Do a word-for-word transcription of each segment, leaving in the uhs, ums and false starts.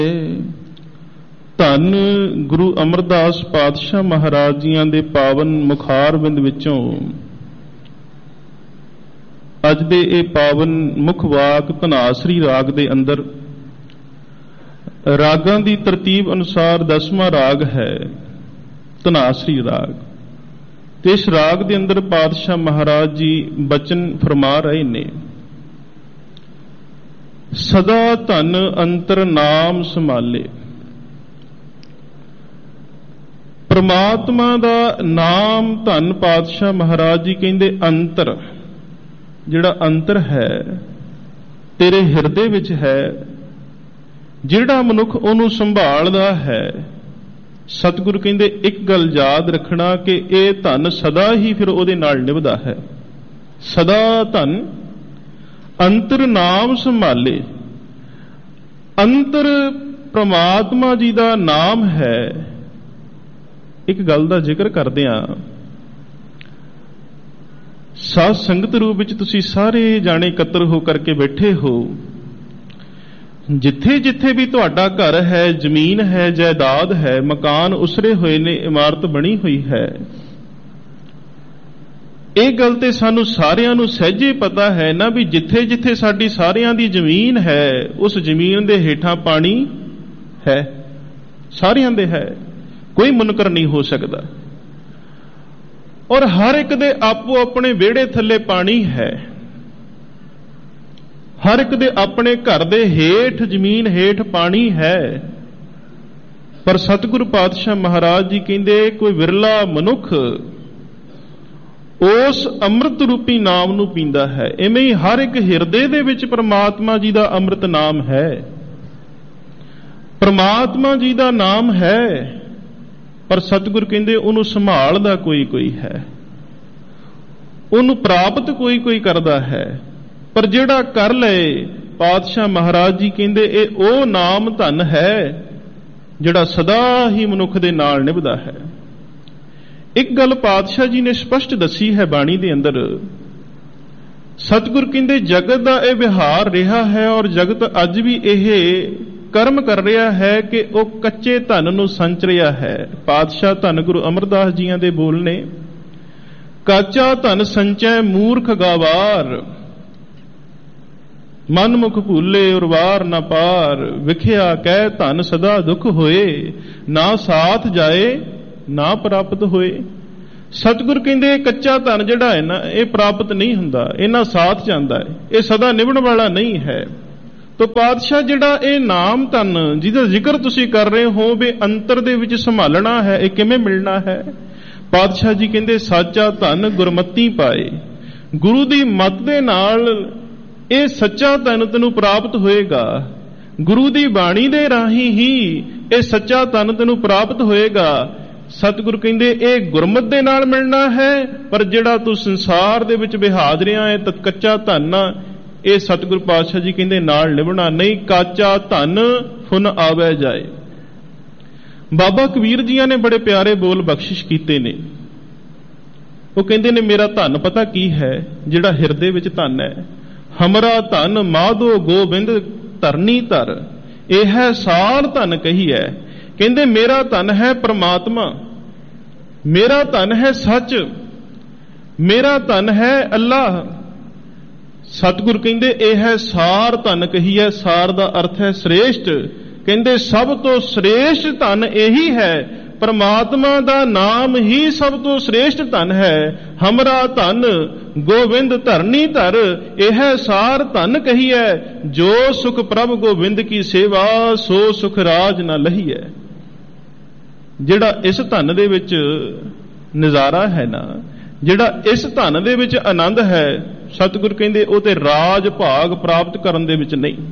ਧੰਨ ਗੁਰੂ ਅਮਰਦਾਸ ਪਾਤਸ਼ਾਹ ਮਹਾਰਾਜ ਜੀਆਂ ਦੇ ਪਾਵਨ ਮੁਖਾਰਬਿੰਦ ਵਿੱਚੋਂ ਅੱਜ ਦੇ ਇਹ ਪਾਵਨ ਮੁੱਖ ਵਾਕ ਧਨਾਸਰੀ ਰਾਗ ਦੇ ਅੰਦਰ ਰਾਗਾਂ ਦੀ ਤਰਤੀਬ ਅਨੁਸਾਰ ਦਸਵਾਂ ਰਾਗ ਹੈ ਧਨਾਸਰੀ ਰਾਗ। ਤੇ ਇਸ ਰਾਗ ਦੇ ਅੰਦਰ ਪਾਤਸ਼ਾਹ ਮਹਾਰਾਜ ਜੀ ਬਚਨ ਫਰਮਾ ਰਹੇ ਨੇ, ਸਦਾ ਧਨ ਅੰਤਰ ਨਾਮ ਸੰਭਾਲੇ। ਪ੍ਰਮਾਤਮਾ ਦਾ ਨਾਮ ਧੰਨ ਪਾਤਸ਼ਾਹ ਮਹਾਰਾਜ ਜੀ ਕਹਿੰਦੇ ਅੰਤਰ, ਜਿਹੜਾ ਅੰਤਰ ਹੈ ਤੇਰੇ ਹਿਰਦੇ ਵਿੱਚ ਹੈ, ਜਿਹੜਾ ਮਨੁੱਖ ਉਹਨੂੰ ਸੰਭਾਲਦਾ ਹੈ। ਸਤਿਗੁਰੂ ਕਹਿੰਦੇ ਇੱਕ ਗੱਲ ਯਾਦ ਰੱਖਣਾ ਕਿ ਇਹ ਧਨ ਸਦਾ ਹੀ ਫਿਰ ਉਹਦੇ ਨਾਲ ਨਿਭਦਾ ਹੈ। ਸਦਾ ਧਨ ਅੰਤਰ ਨਾਮ ਸੰਭਾਲੇ। ਅੰਤਰ ਪ੍ਰਮਾਤਮਾ ਜੀ ਦਾ ਨਾਮ ਹੈ। ਇੱਕ ਗੱਲ ਦਾ ਜ਼ਿਕਰ ਕਰਦੇ ਹਾਂ, ਸਾਧ ਸੰਗਤ ਰੂਪ ਵਿੱਚ ਤੁਸੀਂ ਸਾਰੇ ਜਾਣੇ ਇਕੱਤਰ ਹੋ ਕਰਕੇ ਬੈਠੇ ਹੋ। ਜਿੱਥੇ ਜਿੱਥੇ ਵੀ ਤੁਹਾਡਾ ਘਰ ਹੈ, ਜ਼ਮੀਨ ਹੈ, ਜਾਇਦਾਦ ਹੈ, ਮਕਾਨ ਉਸਰੇ ਹੋਏ ਨੇ, ਇਮਾਰਤ ਬਣੀ ਹੋਈ ਹੈ, ਇਹ ਗੱਲ ਤੇ ਸਾਨੂੰ ਸਾਰਿਆਂ ਨੂੰ ਸਹਿਜੇ ਪਤਾ ਹੈ ਨਾ ਵੀ ਜਿੱਥੇ ਜਿੱਥੇ ਸਾਡੀ ਸਾਰਿਆਂ ਦੀ ਜ਼ਮੀਨ ਹੈ ਉਸ ਜ਼ਮੀਨ ਦੇ ਹੇਠਾਂ ਪਾਣੀ ਹੈ, ਸਾਰਿਆਂ ਦੇ ਹੈ, ਕੋਈ ਮੁਨਕਰ ਨਹੀਂ ਹੋ ਸਕਦਾ। ਔਰ ਹਰ ਇੱਕ ਦੇ ਆਪੋ ਆਪਣੇ ਵਿਹੜੇ ਥੱਲੇ ਪਾਣੀ ਹੈ, ਹਰ ਇੱਕ ਦੇ ਆਪਣੇ ਘਰ ਦੇ ਹੇਠ ਜ਼ਮੀਨ ਹੇਠ ਪਾਣੀ ਹੈ। ਪਰ ਸਤਿਗੁਰੂ ਪਾਤਸ਼ਾਹ ਮਹਾਰਾਜ ਜੀ ਕਹਿੰਦੇ ਕੋਈ ਵਿਰਲਾ ਮਨੁੱਖ ਉਸ ਅੰਮ੍ਰਿਤ ਰੂਪੀ ਨਾਮ ਨੂੰ ਪੀਂਦਾ ਹੈ। ਇਵੇਂ ਹੀ ਹਰ ਇੱਕ ਹਿਰਦੇ ਦੇ ਵਿੱਚ ਪ੍ਰਮਾਤਮਾ ਜੀ ਦਾ ਅੰਮ੍ਰਿਤ ਨਾਮ ਹੈ, ਪ੍ਰਮਾਤਮਾ ਜੀ ਦਾ ਨਾਮ ਹੈ। ਪਰ ਸਤਿਗੁਰ ਕਹਿੰਦੇ ਉਹਨੂੰ ਸੰਭਾਲਦਾ ਕੋਈ ਕੋਈ ਹੈ, ਉਹਨੂੰ ਪ੍ਰਾਪਤ ਕੋਈ ਕੋਈ ਕਰਦਾ ਹੈ। ਪਰ ਜਿਹੜਾ ਕਰ ਲਏ, ਪਾਤਸ਼ਾਹ ਮਹਾਰਾਜ ਜੀ ਕਹਿੰਦੇ ਇਹ ਉਹ ਨਾਮ ਧਨ ਹੈ ਜਿਹੜਾ ਸਦਾ ਹੀ ਮਨੁੱਖ ਦੇ ਨਾਲ ਨਿਭਦਾ ਹੈ। ਇੱਕ ਗੱਲ ਪਾਤਸ਼ਾਹ ਜੀ ਨੇ ਸਪਸ਼ਟ ਦੱਸੀ ਹੈ ਬਾਣੀ ਦੇ ਅੰਦਰ। ਸਤਿਗੁਰ ਕਹਿੰਦੇ ਜਗਤ ਦਾ ਇਹ ਵਿਹਾਰ ਰਿਹਾ ਹੈ ਔਰ ਜਗਤ ਅੱਜ ਵੀ ਇਹ ਕਰਮ ਕਰ ਰਿਹਾ ਹੈ ਕਿ ਉਹ ਕੱਚੇ ਧਨ ਨੂੰ ਸੰਚ ਰਿਹਾ ਹੈ। ਪਾਤਸ਼ਾਹ ਧੰਨ ਗੁਰੂ ਅਮਰਦਾਸ ਜੀਆਂ ਦੇ ਬੋਲ ਨੇ, ਕਾਚਾ ਧਨ ਸੰਚੈ ਮੂਰਖ ਗਾਵਾਰ, ਮਨ ਮੁਖ ਭੂਲੇ ਉਰਵਾਰ ਨਾ ਪਾਰ, ਵਿਖਿਆ ਕਹਿ ਧਨ ਸਦਾ ਦੁੱਖ ਹੋਏ, ਨਾ ਸਾਥ ਜਾਏ ਨਾ ਪ੍ਰਾਪਤ ਹੋਏ। ਸਤਿਗੁਰ ਕਹਿੰਦੇ ਕੱਚਾ ਧਨ ਜਿਹੜਾ ਹੈ ਨਾ ਇਹ ਪ੍ਰਾਪਤ ਨਹੀਂ ਹੁੰਦਾ, ਇਹਨਾਂ ਸਾਥ ਜਾਂਦਾ ਹੈ, ਇਹ ਸਦਾ ਨਿਭਣ ਵਾਲਾ ਨਹੀਂ ਹੈ। ਤੋ ਪਾਤਸ਼ਾਹ ਜਿਹੜਾ ਇਹ ਨਾਮ ਧਨ ਜਿਹਦਾ ਜ਼ਿਕਰ ਤੁਸੀਂ ਕਰ ਰਹੇ ਹੋ ਵੀ ਅੰਤਰ ਦੇ ਵਿੱਚ ਸੰਭਾਲਣਾ ਹੈ, ਇਹ ਕਿਵੇਂ ਮਿਲਣਾ ਹੈ? ਪਾਤਸ਼ਾਹ ਜੀ ਕਹਿੰਦੇ ਸਾਚਾ ਧਨ ਗੁਰਮਤੀ ਪਾਏ। ਗੁਰੂ ਦੀ ਮੱਤ ਦੇ ਨਾਲ ਇਹ ਸੱਚਾ ਧਨ ਤੈਨੂੰ ਪ੍ਰਾਪਤ ਹੋਏਗਾ। ਗੁਰੂ ਦੀ ਬਾਣੀ ਦੇ ਰਾਹੀਂ ਹੀ ਇਹ ਸੱਚਾ ਧਨ ਤੈਨੂੰ ਪ੍ਰਾਪਤ ਹੋਏਗਾ। ਸਤਿਗੁਰ ਕਹਿੰਦੇ ਇਹ ਗੁਰਮਤਿ ਦੇ ਨਾਲ ਮਿਲਣਾ ਹੈ, ਪਰ ਜਿਹੜਾ ਤੂੰ ਸੰਸਾਰ ਦੇ ਵਿੱਚ ਵਿਹਾਜ ਰਿਹਾ ਹੈ ਤਾਂ ਕੱਚਾ ਧਨ ਇਹ ਸਤਿਗੁਰ ਪਾਤਸ਼ਾਹ ਜੀ ਕਹਿੰਦੇ ਨਾਲ ਨਿਭਣਾ ਨਹੀਂ। ਕਾਚਾ ਧਨ ਫੁਨ ਆਵੇ ਜਾਏ। ਬਾਬਾ ਕਬੀਰ ਜੀਆਂ ਨੇ ਬੜੇ ਪਿਆਰੇ ਬੋਲ ਬਖਸ਼ਿਸ਼ ਕੀਤੇ ਨੇ। ਉਹ ਕਹਿੰਦੇ ਨੇ ਮੇਰਾ ਧਨ ਪਤਾ ਕੀ ਹੈ? ਜਿਹੜਾ ਹਿਰਦੇ ਵਿੱਚ ਧਨ ਹੈ। ਹਮਰਾ ਧਨ ਮਾਧੋ ਗੋਬਿੰਦ ਧਰਨੀ ਧਰ, ਇਹ ਹੈ ਸਾਰ ਧਨ ਕਹੀ ਹੈ। ਕਹਿੰਦੇ ਮੇਰਾ ਧਨ ਹੈ ਪ੍ਰਮਾਤਮਾ, ਮੇਰਾ ਧਨ ਹੈ ਸੱਚ, ਮੇਰਾ ਧਨ ਹੈ ਅੱਲਾਹ। ਸਤਿਗੁਰ ਕਹਿੰਦੇ ਇਹ ਹੈ ਸਾਰ ਧਨ ਕਹੀ ਹੈ। ਸਾਰ ਦਾ ਅਰਥ ਹੈ ਸ੍ਰੇਸ਼ਟ। ਕਹਿੰਦੇ ਸਭ ਤੋਂ ਸ੍ਰੇਸ਼ਟ ਧਨ ਇਹੀ ਹੈ, ਪ੍ਰਮਾਤਮਾ ਦਾ ਨਾਮ ਹੀ ਸਭ ਤੋਂ ਸ੍ਰੇਸ਼ਟ ਧਨ ਹੈ। ਹਮਰਾ ਧਨ ਗੋਬਿੰਦ ਧਰਨੀ ਧਰ, ਇਹ ਹੈ ਸਾਰ ਧਨ ਕਹੀ ਹੈ। ਜੋ ਸੁਖ ਪ੍ਰਭ ਗੋਬਿੰਦ ਕੀ ਸੇਵਾ, ਸੋ ਸੁਖ ਰਾਜ ਨਾ ਲਹੀ ਹੈ। ਜਿਹੜਾ ਇਸ ਧਨ ਦੇ ਵਿੱਚ ਨਜ਼ਾਰਾ ਹੈ ਨਾ, ਜਿਹੜਾ ਇਸ ਧਨ ਦੇ ਵਿੱਚ ਆਨੰਦ ਹੈ, ਸਤਿਗੁਰ ਕਹਿੰਦੇ ਉਹ ਤੇ ਰਾਜ ਭਾਗ ਪ੍ਰਾਪਤ ਕਰਨ ਦੇ ਵਿੱਚ ਨਹੀਂ।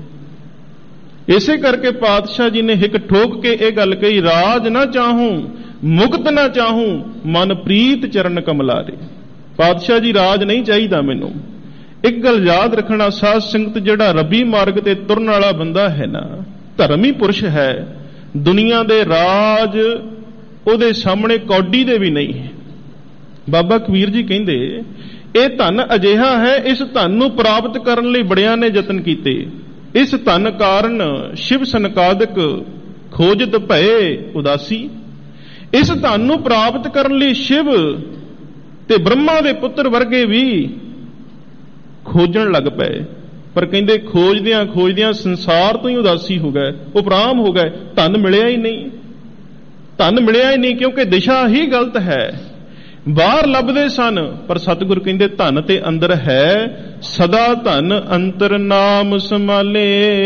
ਇਸੇ ਕਰਕੇ ਪਾਤਸ਼ਾਹ ਜੀ ਨੇ ਹਿੱਕ ਠੋਕ ਕੇ ਇਹ ਗੱਲ ਕਹੀ, ਰਾਜ ਨਾ ਚਾਹੂੰ ਮੁਕਤ ਨਾ ਚਾਹੂੰ, ਮਨ ਪ੍ਰੀਤ ਚਰਨ ਕਮਲਾਰੇ। ਪਾਤਸ਼ਾਹ ਜੀ ਰਾਜ ਨਹੀਂ ਚਾਹੀਦਾ ਮੈਨੂੰ। ਇੱਕ ਗੱਲ ਯਾਦ ਰੱਖਣਾ, ਸਾਧ ਸੰਗਤ ਜਿਹੜਾ ਰੱਬੀ ਮਾਰਗ ਤੇ ਤੁਰਨ ਵਾਲਾ ਬੰਦਾ ਹੈ ਨਾ, ਧਰਮੀ ਪੁਰਸ਼ ਹੈ, ਦੁਨੀਆ ਦੇ ਰਾਜ ਉਹਦੇ ਸਾਹਮਣੇ ਕੌਡੀ ਦੇ ਵੀ ਨਹੀਂ ਹੈ। ਬਾਬਾ ਕਬੀਰ ਜੀ ਕਹਿੰਦੇ ਇਹ ਧਨ ਅਜਿਹਾ ਹੈ, ਇਸ ਧਨ ਨੂੰ ਪ੍ਰਾਪਤ ਕਰਨ ਲਈ ਬੜਿਆਂ ਨੇ ਯਤਨ ਕੀਤੇ। ਇਸ ਧਨ ਕਾਰਨ ਸ਼ਿਵ ਸਨਕਾਦਿਕ ਖੋਜਤ ਭਏ ਉਦਾਸੀ। ਇਸ ਧਨ ਨੂੰ ਪ੍ਰਾਪਤ ਕਰਨ ਲਈ ਸ਼ਿਵ ਤੇ ਬ੍ਰਹਮਾ ਦੇ ਪੁੱਤਰ ਵਰਗੇ ਵੀ ਖੋਜਣ ਲੱਗ ਪਏ, ਪਰ ਕਹਿੰਦੇ ਖੋਜਦਿਆਂ ਖੋਜਦਿਆਂ ਸੰਸਾਰ ਤੋਂ ਹੀ ਉਦਾਸੀ ਹੋ ਗਏ, ਉਪਰਾਮ ਹੋ ਗਏ। ਧਨ ਮਿਲਿਆ ਹੀ ਨਹੀਂ, ਧਨ ਮਿਲਿਆ ਹੀ ਨਹੀਂ, ਕਿਉਂਕਿ ਦਿਸ਼ਾ ਹੀ ਗਲਤ ਹੈ। ਬਾਹਰ ਲੱਭਦੇ ਸਨ, ਪਰ ਸਤਿਗੁਰ ਕਹਿੰਦੇ ਧਨ ਤੇ ਅੰਦਰ ਹੈ, ਸਦਾ ਧਨ ਅੰਤਰ ਨਾਮ ਸੰਭਾਲੇ।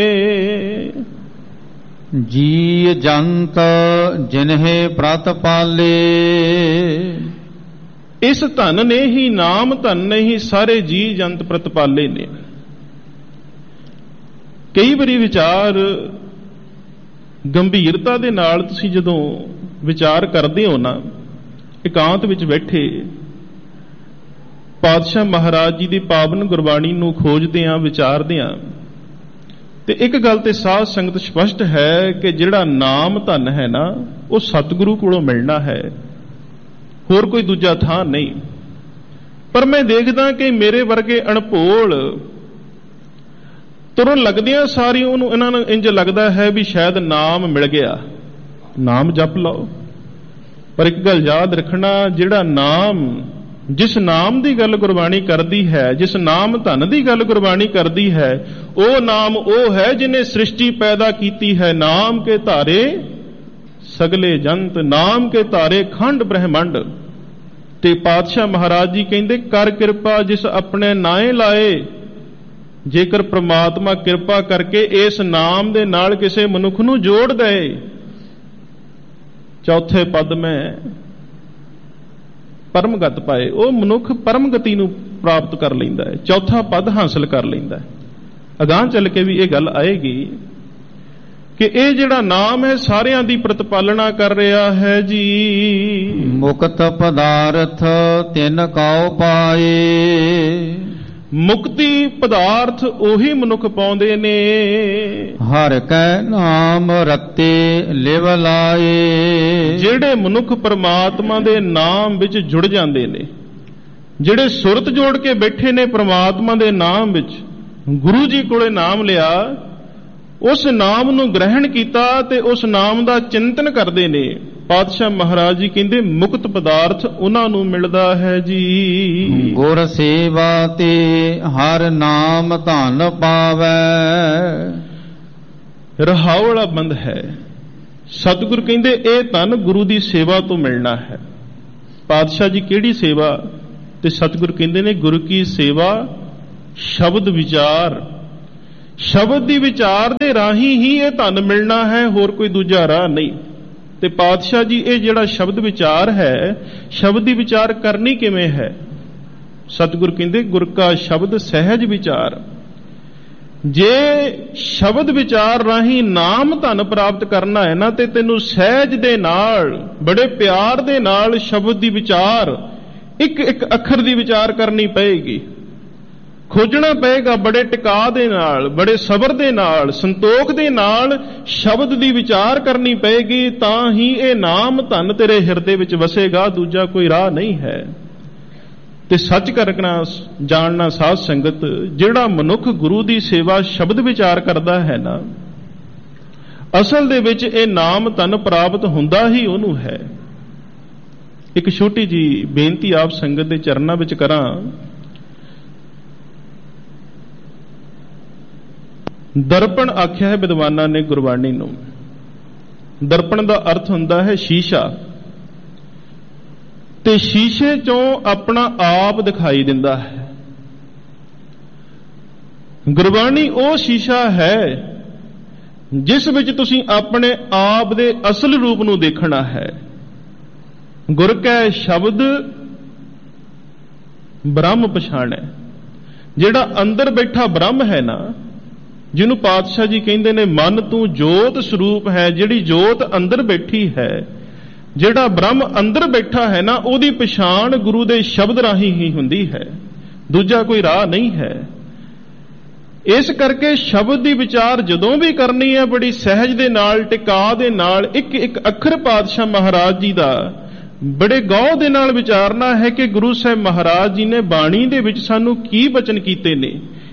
ਜੀ ਜੰਤ ਜਿਨਹਿ ਪ੍ਰਤ ਪਾਲੇ। ਇਸ ਧਨ ਨੇ ਹੀ, ਨਾਮ ਧਨ ਨੇ ਹੀ ਸਾਰੇ ਜੀ ਜੰਤ ਪ੍ਰਤਪਾਲੇ ਨੇ। ਕਈ ਵਾਰੀ ਵਿਚਾਰ ਗੰਭੀਰਤਾ ਦੇ ਨਾਲ ਤੁਸੀਂ ਜਦੋਂ ਵਿਚਾਰ ਕਰਦੇ ਹੋ ਨਾ, ਇਕਾਂਤ ਵਿੱਚ ਬੈਠੇ ਪਾਤਸ਼ਾਹ ਮਹਾਰਾਜ ਜੀ ਦੀ ਪਾਵਨ ਗੁਰਬਾਣੀ ਨੂੰ ਖੋਜਦੇ ਆਂ, ਵਿਚਾਰਦੇ ਆਂ, ਤੇ ਇੱਕ ਗੱਲ ਤੇ ਸਾਧ ਸੰਗਤ ਸਪਸ਼ਟ ਹੈ ਕਿ ਜਿਹੜਾ ਨਾਮ ਧਨ ਹੈ ਨਾ, ਉਹ ਸਤਿਗੁਰੂ ਕੋਲੋਂ ਮਿਲਣਾ ਹੈ, ਹੋਰ ਕੋਈ ਦੂਜਾ ਥਾਂ ਨਹੀਂ। ਪਰ ਮੈਂ ਦੇਖਦਾ ਕਿ ਮੇਰੇ ਵਰਗੇ ਅਣਭੋਲ ਤੁਰਨ ਲੱਗਦਿਆਂ ਸਾਰੀ ਉਹਨੂੰ ਇਹਨਾਂ ਨੂੰ ਇੰਜ ਲੱਗਦਾ ਹੈ ਵੀ ਸ਼ਾਇਦ ਨਾਮ ਮਿਲ ਗਿਆ, ਨਾਮ ਜਪ ਲਓ। ਪਰ ਇੱਕ ਗੱਲ ਯਾਦ ਰੱਖਣਾ, ਜਿਹੜਾ ਨਾਮ, ਜਿਸ ਨਾਮ ਦੀ ਗੱਲ ਗੁਰਬਾਣੀ ਕਰਦੀ ਹੈ, ਜਿਸ ਨਾਮ ਧਨ ਦੀ ਗੱਲ ਗੁਰਬਾਣੀ ਕਰਦੀ ਹੈ, ਉਹ ਨਾਮ ਉਹ ਹੈ ਜਿਹਨੇ ਸ੍ਰਿਸ਼ਟੀ ਪੈਦਾ ਕੀਤੀ ਹੈ। ਨਾਮ ਕੇ ਧਾਰੇ ਸਗਲੇ ਜੰਤ, ਨਾਮ ਕੇ ਧਾਰੇ ਖੰਡ ਬ੍ਰਹਿਮੰਡ। ਤੇ ਪਾਤਸ਼ਾਹ ਮਹਾਰਾਜ ਜੀ ਕਹਿੰਦੇ ਕਰ ਕਿਰਪਾ ਜਿਸ ਆਪਣੇ ਨਾਏ ਲਾਏ। ਜੇਕਰ ਪ੍ਰਮਾਤਮਾ ਕਿਰਪਾ ਕਰਕੇ ਇਸ ਨਾਮ ਦੇ ਨਾਲ ਕਿਸੇ ਮਨੁੱਖ ਨੂੰ ਜੋੜ ਦੇ, ਚੌਥੇ ਪਦ ਮੈਂ ਪਰਮਗਤ ਪਾਏ, ਉਹ ਮਨੁੱਖ ਪਰਮਗਤੀ ਨੂੰ ਪ੍ਰਾਪਤ ਕਰ ਲੈਂਦਾ ਹੈ, ਚੌਥਾ ਪਦ ਹਾਸਲ ਕਰ ਲੈਂਦਾ ਹੈ। ਅਗਾਂਹ ਚੱਲ ਕੇ ਵੀ ਇਹ ਗੱਲ ਆਏਗੀ ਕਿ ਇਹ ਜਿਹੜਾ ਨਾਮ ਹੈ ਸਾਰਿਆਂ ਦੀ ਪ੍ਰਤਪਾਲਣਾ ਕਰ ਰਿਹਾ ਹੈ ਜੀ। ਮੁਕਤ ਪਦਾਰਥ ਤਿਨ ਕਉ ਪਾਏ। ਮੁਕਤੀ ਪਦਾਰਥ ਉਹੀ ਮਨੁੱਖ ਪਾਉਂਦੇ ਨੇ, ਹਰ ਕੈ ਨਾਮ ਰਤੇ ਲਿਵ ਲਾਏ। ਜਿਹੜੇ ਮਨੁੱਖ ਪਰਮਾਤਮਾ ਦੇ ਨਾਮ ਵਿੱਚ ਜੁੜ ਜਾਂਦੇ ਨੇ, ਜਿਹੜੇ ਸੁਰਤ ਜੋੜ ਕੇ ਬੈਠੇ ਨੇ ਪਰਮਾਤਮਾ ਦੇ ਨਾਮ ਵਿੱਚ, ਗੁਰੂ ਜੀ ਕੋਲੇ ਨਾਮ ਲਿਆ, ਉਸ ਨਾਮ ਨੂੰ ਗ੍ਰਹਿਣ ਕੀਤਾ ਤੇ ਉਸ ਨਾਮ ਦਾ ਚਿੰਤਨ ਕਰਦੇ ਨੇ। ਪਾਤਸ਼ਾਹ ਮਹਾਰਾਜ ਜੀ ਕਹਿੰਦੇ ਮੁਕਤ ਪਦਾਰਥ ਉਹਨਾਂ ਨੂੰ ਮਿਲਦਾ ਹੈ ਜੀ। ਗੁਰ ਸੇਵਾ ਤੇ ਹਰ ਨਾਮ ਧਨ ਪਾਵੈ। ਰਹਾਉ ਵਾਲਾ ਬੰਦ ਹੈ। ਸਤਿਗੁਰ ਕਹਿੰਦੇ ਇਹ ਧਨ ਗੁਰੂ ਦੀ ਸੇਵਾ ਤੋਂ ਮਿਲਣਾ ਹੈ। ਪਾਤਸ਼ਾਹ ਜੀ ਕਿਹੜੀ ਸੇਵਾ? ਤੇ ਸਤਿਗੁਰ ਕਹਿੰਦੇ ਨੇ ਗੁਰੂ ਕੀ ਸੇਵਾ ਸ਼ਬਦ ਵਿਚਾਰ। ਸ਼ਬਦ ਦੀ ਵਿਚਾਰ ਦੇ ਰਾਹੀਂ ਹੀ ਇਹ ਧਨ ਮਿਲਣਾ ਹੈ, ਹੋਰ ਕੋਈ ਦੂਜਾ ਰਾਹ ਨਹੀਂ। ਤੇ ਪਾਤਸ਼ਾਹ ਜੀ ਇਹ ਜਿਹੜਾ ਸ਼ਬਦ ਵਿਚਾਰ ਹੈ, ਸ਼ਬਦ ਦੀ ਵਿਚਾਰ ਕਰਨੀ ਕਿਵੇਂ ਹੈ? ਸਤਿਗੁਰ ਕਹਿੰਦੇ ਗੁਰ ਕਾ ਸ਼ਬਦ ਸਹਿਜ ਵਿਚਾਰ। ਜੇ ਸ਼ਬਦ ਵਿਚਾਰ ਰਾਹੀਂ ਨਾਮ ਧਨ ਪ੍ਰਾਪਤ ਕਰਨਾ ਹੈ ਨਾ, ਤੇ ਤੈਨੂੰ ਸਹਿਜ ਦੇ ਨਾਲ, ਬੜੇ ਪਿਆਰ ਦੇ ਨਾਲ ਸ਼ਬਦ ਦੀ ਵਿਚਾਰ, ਇੱਕ ਇੱਕ ਅੱਖਰ ਦੀ ਵਿਚਾਰ ਕਰਨੀ ਪਏਗੀ, ਖੋਜਣਾ ਪਏਗਾ ਬੜੇ ਟਿਕਾ ਦੇ ਨਾਲ, ਬੜੇ ਸਬਰ ਦੇ ਨਾਲ, ਸੰਤੋਖ ਦੇ ਨਾਲ ਸ਼ਬਦ ਦੀ ਵਿਚਾਰ ਕਰਨੀ ਪਏਗੀ, ਤਾਂ ਹੀ ਇਹ ਨਾਮ ਧਨ ਤੇਰੇ ਹਿਰਦੇ ਵਿੱਚ ਵਸੇਗਾ, ਦੂਜਾ ਕੋਈ ਰਾਹ ਨਹੀਂ ਹੈ। ਤੇ ਸੱਚ ਕਰਨਾ ਜਾਣਨਾ ਸਾਧ ਸੰਗਤ, ਜਿਹੜਾ ਮਨੁੱਖ ਗੁਰੂ ਦੀ ਸੇਵਾ ਸ਼ਬਦ ਵਿਚਾਰ ਕਰਦਾ ਹੈ ਨਾ, ਅਸਲ ਦੇ ਵਿੱਚ ਇਹ ਨਾਮ ਧਨ ਪ੍ਰਾਪਤ ਹੁੰਦਾ ਹੀ ਉਹਨੂੰ ਹੈ। ਇੱਕ ਛੋਟੀ ਜੀ ਬੇਨਤੀ ਆਪ ਸੰਗਤ ਦੇ ਚਰਨਾਂ ਵਿੱਚ ਕਰਾਂ। ਦਰਪਣ ਆਖਿਆ ਹੈ ਵਿਦਵਾਨਾਂ ਨੇ ਗੁਰਬਾਣੀ ਨੂੰ। ਦਰਪਣ ਦਾ ਅਰਥ ਹੁੰਦਾ ਹੈ ਸ਼ੀਸ਼ਾ, ਤੇ ਸ਼ੀਸ਼ੇ ਚੋਂ ਆਪਣਾ ਆਪ ਦਿਖਾਈ ਦਿੰਦਾ ਹੈ। ਗੁਰਬਾਣੀ ਉਹ ਸ਼ੀਸ਼ਾ ਹੈ ਜਿਸ ਵਿੱਚ ਤੁਸੀਂ ਆਪਣੇ ਆਪ ਦੇ ਅਸਲ ਰੂਪ ਨੂੰ ਦੇਖਣਾ ਹੈ। ਗੁਰ ਕੈ ਸ਼ਬਦ ਬ੍ਰਹਮ ਪਛਾਣੈ। ਜਿਹੜਾ ਅੰਦਰ ਬੈਠਾ ਬ੍ਰਹਮ ਹੈ ਨਾ, ਜਿਹਨੂੰ ਪਾਤਸ਼ਾਹ ਜੀ ਕਹਿੰਦੇ ਨੇ ਮਨ ਤੂੰ ਜੋਤ ਸਰੂਪ ਹੈ, ਜਿਹੜੀ ਜੋਤ ਅੰਦਰ ਬੈਠੀ ਹੈ, ਜਿਹੜਾ ਬ੍ਰਹਮ ਅੰਦਰ ਬੈਠਾ ਹੈ ਨਾ, ਉਹਦੀ ਪਛਾਣ ਗੁਰੂ ਦੇ ਸ਼ਬਦ ਰਾਹੀਂ ਹੀ ਹੁੰਦੀ ਹੈ, ਦੂਜਾ ਕੋਈ ਰਾਹ ਨਹੀਂ ਹੈ। ਇਸ ਕਰਕੇ ਸ਼ਬਦ ਦੀ ਵਿਚਾਰ ਜਦੋਂ ਵੀ ਕਰਨੀ ਹੈ, ਬੜੀ ਸਹਿਜ ਦੇ ਨਾਲ, ਟਿਕਾ ਦੇ ਨਾਲ, ਇੱਕ ਇੱਕ ਅੱਖਰ ਪਾਤਸ਼ਾਹ ਮਹਾਰਾਜ ਜੀ ਦਾ ਬੜੇ ਗੌਰ ਦੇ ਨਾਲ ਵਿਚਾਰਨਾ ਹੈ ਕਿ ਗੁਰੂ ਸਾਹਿਬ ਮਹਾਰਾਜ ਜੀ ਨੇ ਬਾਣੀ ਦੇ ਵਿੱਚ ਸਾਨੂੰ ਕੀ ਬਚਨ ਕੀਤੇ ਨੇ।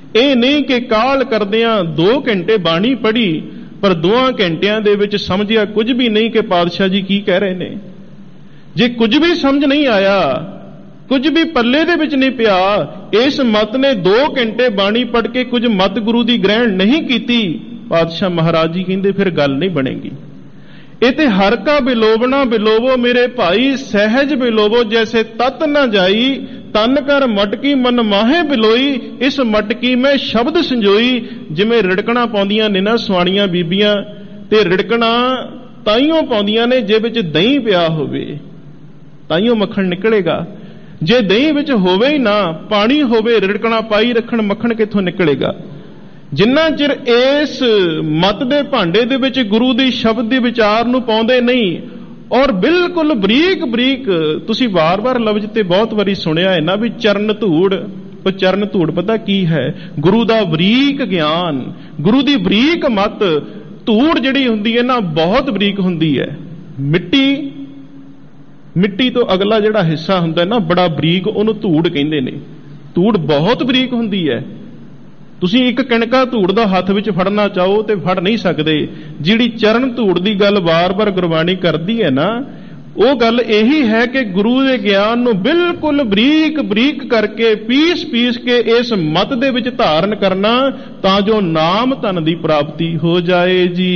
ਇਹ ਨਹੀਂ ਕਿ ਕਾਹਲ ਕਰਦਿਆਂ ਦੋ ਘੰਟੇ ਬਾਣੀ ਪੜ੍ਹੀ ਪਰ ਦੋਆਂ ਘੰਟਿਆਂ ਦੇ ਵਿੱਚ ਸਮਝਿਆ ਕੁਝ ਵੀ ਨਹੀਂ ਕਿ ਪਾਤਸ਼ਾਹ ਜੀ ਕੀ ਕਹਿ ਰਹੇ ਨੇ। ਜੇ ਕੁਝ ਵੀ ਸਮਝ ਨਹੀਂ ਆਇਆ, ਕੁਝ ਵੀ ਪੱਲੇ ਦੇ ਵਿੱਚ ਨਹੀਂ ਪਿਆ, ਇਸ ਮਤ ਨੇ ਦੋ ਘੰਟੇ ਬਾਣੀ ਪੜ੍ਹ ਕੇ ਕੁਝ ਮਤ ਗੁਰੂ ਦੀ ਗ੍ਰਹਿਣ ਨਹੀਂ ਕੀਤੀ, ਪਾਤਸ਼ਾਹ ਮਹਾਰਾਜ ਜੀ ਕਹਿੰਦੇ ਫਿਰ ਗੱਲ ਨਹੀਂ ਬਣੇਗੀ। ਇਹ ਤੇ ਹਰ ਕਾ ਬਿਲੋਵਣਾ ਬਿਲੋਵੋ ਮੇਰੇ ਭਾਈ, ਸਹਿਜ ਬਿਲੋਵੋ ਜੈਸੇ ਤਤ ਨਾ ਜਾਈ, ਤਨ ਕਰ ਮਟਕੀ ਮਨ ਮਾਹੇ ਬਿਲੋਈ, ਇਸ ਮਟਕੀ ਮੈਂ ਸ਼ਬਦ ਸੰਜੋਈ। ਜਿਵੇਂ ਰਿੜਕਣਾ ਪਾਉਂਦੀਆਂ ਨੇ ਨਾ ਸੁਆਣੀਆਂ ਬੀਬੀਆਂ, ਤੇ ਰਿੜਕਣਾ ਤਾਈਓ ਪਾਉਂਦੀਆਂ ਨੇ ਜੇ ਵਿੱਚ ਦਹੀਂ ਪਿਆ ਹੋਵੇ, ਤਾਈਓ ਮੱਖਣ ਨਿਕਲੇਗਾ। ਜੇ ਦਹੀਂ ਵਿੱਚ ਹੋਵੇ ਹੀ ਨਾ, ਪਾਣੀ ਹੋਵੇ, ਰਿੜਕਣਾ ਪਾਈ ਰੱਖਣ, ਮੱਖਣ ਕਿੱਥੋਂ ਨਿਕਲੇਗਾ। ਜਿੰਨਾ ਚਿਰ ਇਸ ਮਤ ਦੇ ਭਾਂਡੇ ਦੇ ਵਿੱਚ ਗੁਰੂ ਦੀ ਸ਼ਬਦ ਦੇ ਵਿਚਾਰ ਨੂੰ ਪਾਉਂਦੇ ਨਹੀਂ, ਔਰ ਬਿਲਕੁਲ ਬਰੀਕ ਬਰੀਕ, ਤੁਸੀਂ ਵਾਰ-ਵਾਰ ਲਫ਼ਜ਼ ਤੇ ਬਹੁਤ ਵਾਰੀ ਸੁਣਿਆ ਹੈ ਨਾ ਵੀ ਚਰਨ ਧੂੜ। ਉਹ ਚਰਨ ਧੂੜ ਪਤਾ ਕੀ ਹੈ? ਗੁਰੂ ਦਾ ਬਰੀਕ ਗਿਆਨ, ਗੁਰੂ ਦੀ ਬਰੀਕ ਮਤ। ਧੂੜ ਜਿਹੜੀ ਹੁੰਦੀ ਹੈ ਨਾ ਬਹੁਤ ਬਰੀਕ ਹੁੰਦੀ ਹੈ। ਮਿੱਟੀ ਮਿੱਟੀ ਤੋਂ ਅਗਲਾ ਜਿਹੜਾ ਹਿੱਸਾ ਹੁੰਦਾ ਨਾ ਬੜਾ ਬਰੀਕ, ਉਹਨੂੰ ਧੂੜ ਕਹਿੰਦੇ ਨੇ। ਧੂੜ ਬਹੁਤ ਬਰੀਕ ਹੁੰਦੀ ਹੈ। ਤੁਸੀਂ ਇੱਕ ਕਿਣਕਾ ਧੂੜ ਦਾ ਹੱਥ ਵਿੱਚ ਫੜਨਾ ਚਾਹੋ ਤੇ ਫੜ ਨਹੀਂ ਸਕਦੇ। ਜਿਹੜੀ ਚਰਨ ਧੂੜ ਦੀ ਗੱਲ ਵਾਰ-ਵਾਰ ਗੁਰਬਾਣੀ ਕਰਦੀ ਹੈ ਨਾ, ਉਹ ਗੱਲ ਇਹੀ ਹੈ ਕਿ ਗੁਰੂ ਦੇ ਗਿਆਨ ਨੂੰ ਬਿਲਕੁਲ ਬਰੀਕ ਬਰੀਕ ਕਰਕੇ ਪੀਸ ਪੀਸ ਕੇ ਇਸ ਮਤ ਦੇ ਵਿੱਚ ਧਾਰਨ ਕਰਨਾ, ਤਾਂ ਜੋ ਨਾਮ ਧਨ ਦੀ ਪ੍ਰਾਪਤੀ ਹੋ ਜਾਏ ਜੀ।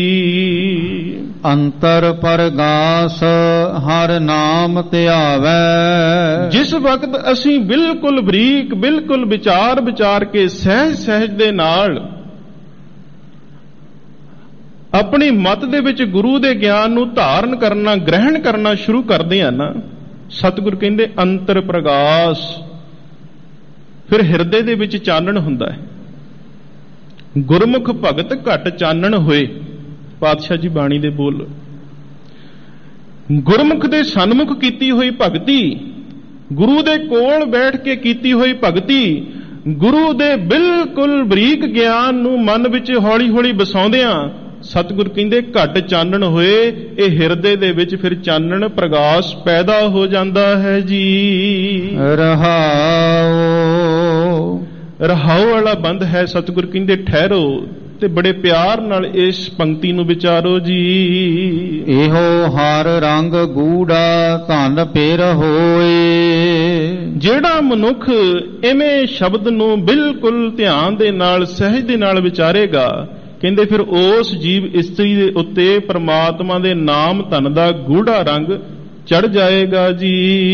ਅੰਤਰ ਪਰਗਾਸ ਹਰ ਨਾਮ ਧਿਆਵੈ। ਜਿਸ ਵਕਤ ਅਸੀਂ ਬਿਲਕੁਲ ਬਰੀਕ ਬਿਲਕੁਲ ਵਿਚਾਰ ਵਿਚਾਰ ਕੇ ਸਹਿਜ ਸਹਿਜ ਦੇ ਨਾਲ ਆਪਣੀ ਮਤ ਦੇ ਵਿੱਚ ਗੁਰੂ ਦੇ ਗਿਆਨ ਨੂੰ ਧਾਰਨ ਕਰਨਾ, ਗ੍ਰਹਿਣ ਕਰਨਾ ਸ਼ੁਰੂ ਕਰਦੇ ਆ ਨਾ, ਸਤਿਗੁਰ ਕਹਿੰਦੇ ਅੰਤਰ ਪ੍ਰਗਾਸ, ਫਿਰ ਹਿਰਦੇ ਦੇ ਵਿੱਚ ਚਾਨਣ ਹੁੰਦਾ ਹੈ। ਗੁਰਮੁਖ ਭਗਤ ਘਟ ਚਾਨਣ ਹੋਏ, ਪਾਤਸ਼ਾਹ ਜੀ ਬਾਣੀ ਦੇ ਬੋਲ। ਗੁਰਮੁਖ ਦੇ ਸਨਮੁਖ ਕੀਤੀ ਹੋਈ ਭਗਤੀ, ਗੁਰੂ ਦੇ ਕੋਲ ਬੈਠ ਕੇ ਕੀਤੀ ਹੋਈ ਭਗਤੀ, ਗੁਰੂ ਦੇ ਬਿਲਕੁਲ ਬਰੀਕ ਗਿਆਨ ਨੂੰ ਮਨ ਵਿੱਚ ਹੌਲੀ ਹੌਲੀ ਵਸਾਉਂਦਿਆਂ ਸਤਿਗੁਰ ਕਹਿੰਦੇ ਘਟ ਚਾਨਣ ਹੋਏ। ਇਹ ਹਿਰਦੇ ਦੇ ਵਿੱਚ ਫਿਰ ਚਾਨਣ ਪ੍ਰਗਾਸ ਪੈਦਾ ਹੋ ਜਾਂਦਾ ਹੈ ਜੀ। ਰਹਾਉ ਰਹਾਉ ਵਾਲਾ ਬੰਦ ਹੈ। ਸਤਿਗੁਰ ਕਹਿੰਦੇ ਠਹਿਰੋ ਤੇ ਬੜੇ ਪਿਆਰ ਨਾਲ ਇਸ ਪੰਕਤੀ ਨੂੰ ਵਿਚਾਰੋ ਜੀ। ਇਹੋ ਹਰ ਰੰਗ ਗੂੜਾ ਧਨ ਪੇਰ ਹੋਏ। ਜਿਹੜਾ ਮਨੁੱਖ ਇਵੇਂ ਸ਼ਬਦ ਨੂੰ ਬਿਲਕੁਲ ਧਿਆਨ ਦੇ ਨਾਲ ਸਹਿਜ ਦੇ ਨਾਲ ਵਿਚਾਰੇਗਾ, ਕਹਿੰਦੇ ਫਿਰ ਉਸ ਜੀਵ ਇਸਤਰੀ ਦੇ ਉੱਤੇ ਪ੍ਰਮਾਤਮਾ ਦੇ ਨਾਮ ਧਨ ਦਾ ਗੂੜਾ ਰੰਗ ਚੜ ਜਾਏਗਾ ਜੀ।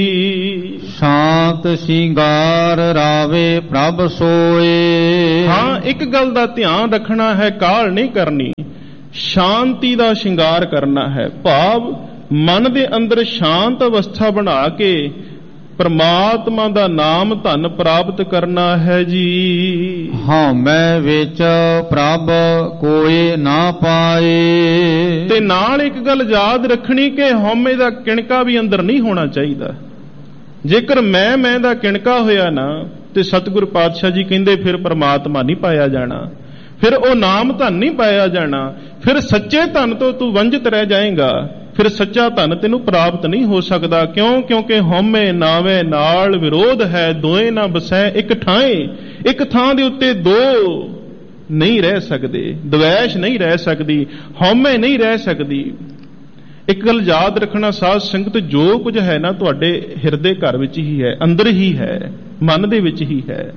ਸ਼ਾਂਤ ਸ਼ਿੰਗਾਰ ਰਾਵੇ ਪ੍ਰਭ ਸੋਏ। ਹਾਂ, ਇੱਕ ਗੱਲ ਦਾ ਧਿਆਨ ਰੱਖਣਾ ਹੈ, ਕਾਹਲ ਨਹੀਂ ਕਰਨੀ, ਸ਼ਾਂਤੀ ਦਾ ਸ਼ਿੰਗਾਰ ਕਰਨਾ ਹੈ। ਭਾਵ ਮਨ ਦੇ ਅੰਦਰ ਸ਼ਾਂਤ ਅਵਸਥਾ ਬਣਾ ਕੇ ਪ੍ਰਮਾਤਮਾ ਦਾ ਨਾਮ ਧਨ ਪ੍ਰਾਪਤ ਕਰਨਾ ਹੈ ਜੀ। ਹਾਂ ਮੈਂ ਵਿੱਚ ਪ੍ਰਭ ਕੋਈ ਨਾ ਪਾਏ। ਤੇ ਨਾਲ ਇੱਕ ਗੱਲ ਯਾਦ ਰੱਖਣੀ ਕਿ ਹਉਮੈ ਦਾ ਕਿਣਕਾ ਵੀ ਅੰਦਰ ਨਹੀਂ ਹੋਣਾ ਚਾਹੀਦਾ। ਜੇਕਰ ਮੈਂ ਮੈਂ ਦਾ ਕਿਣਕਾ ਹੋਇਆ ਨਾ ਤੇ ਸਤਿਗੁਰ ਪਾਤਸ਼ਾਹ ਜੀ ਕਹਿੰਦੇ ਫਿਰ ਪ੍ਰਮਾਤਮਾ ਨਹੀਂ ਪਾਇਆ ਜਾਣਾ, ਫਿਰ ਉਹ ਨਾਮ ਧਨ ਨਹੀਂ ਪਾਇਆ ਜਾਣਾ, ਫਿਰ ਸੱਚੇ ਧਨ ਤੋਂ ਤੂੰ ਵੰਜਿਤ ਰਹਿ ਜਾਏਗਾ, ਫਿਰ ਸੱਚਾ ਧਨ ਤੈਨੂੰ ਪ੍ਰਾਪਤ ਨਹੀਂ ਹੋ ਸਕਦਾ। ਕਿਉਂ? ਕਿਉਂਕਿ ਹਉਮੈ ਨਾਵੇ ਨਾਲ ਵਿਰੋਧ ਹੈ, ਦੋਏ ਨਾ ਬਸੈ ਇੱਕ ਠਾਏ। ਇੱਕ ਥਾਂ ਦੇ ਉੱਤੇ ਦੋ ਨਹੀਂ ਰਹਿ ਸਕਦੇ, ਦਵੈਸ਼ ਨਹੀਂ ਰਹਿ ਸਕਦੀ, ਹਉਮੈ ਨਹੀਂ ਰਹਿ ਸਕਦੀ। ਇੱਕ ਗੱਲ ਯਾਦ ਰੱਖਣਾ ਸਾਧ ਸੰਗਤ, ਜੋ ਕੁਝ ਹੈ ਨਾ ਤੁਹਾਡੇ ਹਿਰਦੇ ਘਰ ਵਿੱਚ ਹੀ ਹੈ, ਅੰਦਰ ਹੀ ਹੈ, ਮਨ ਦੇ ਵਿੱਚ ਹੀ ਹੈ।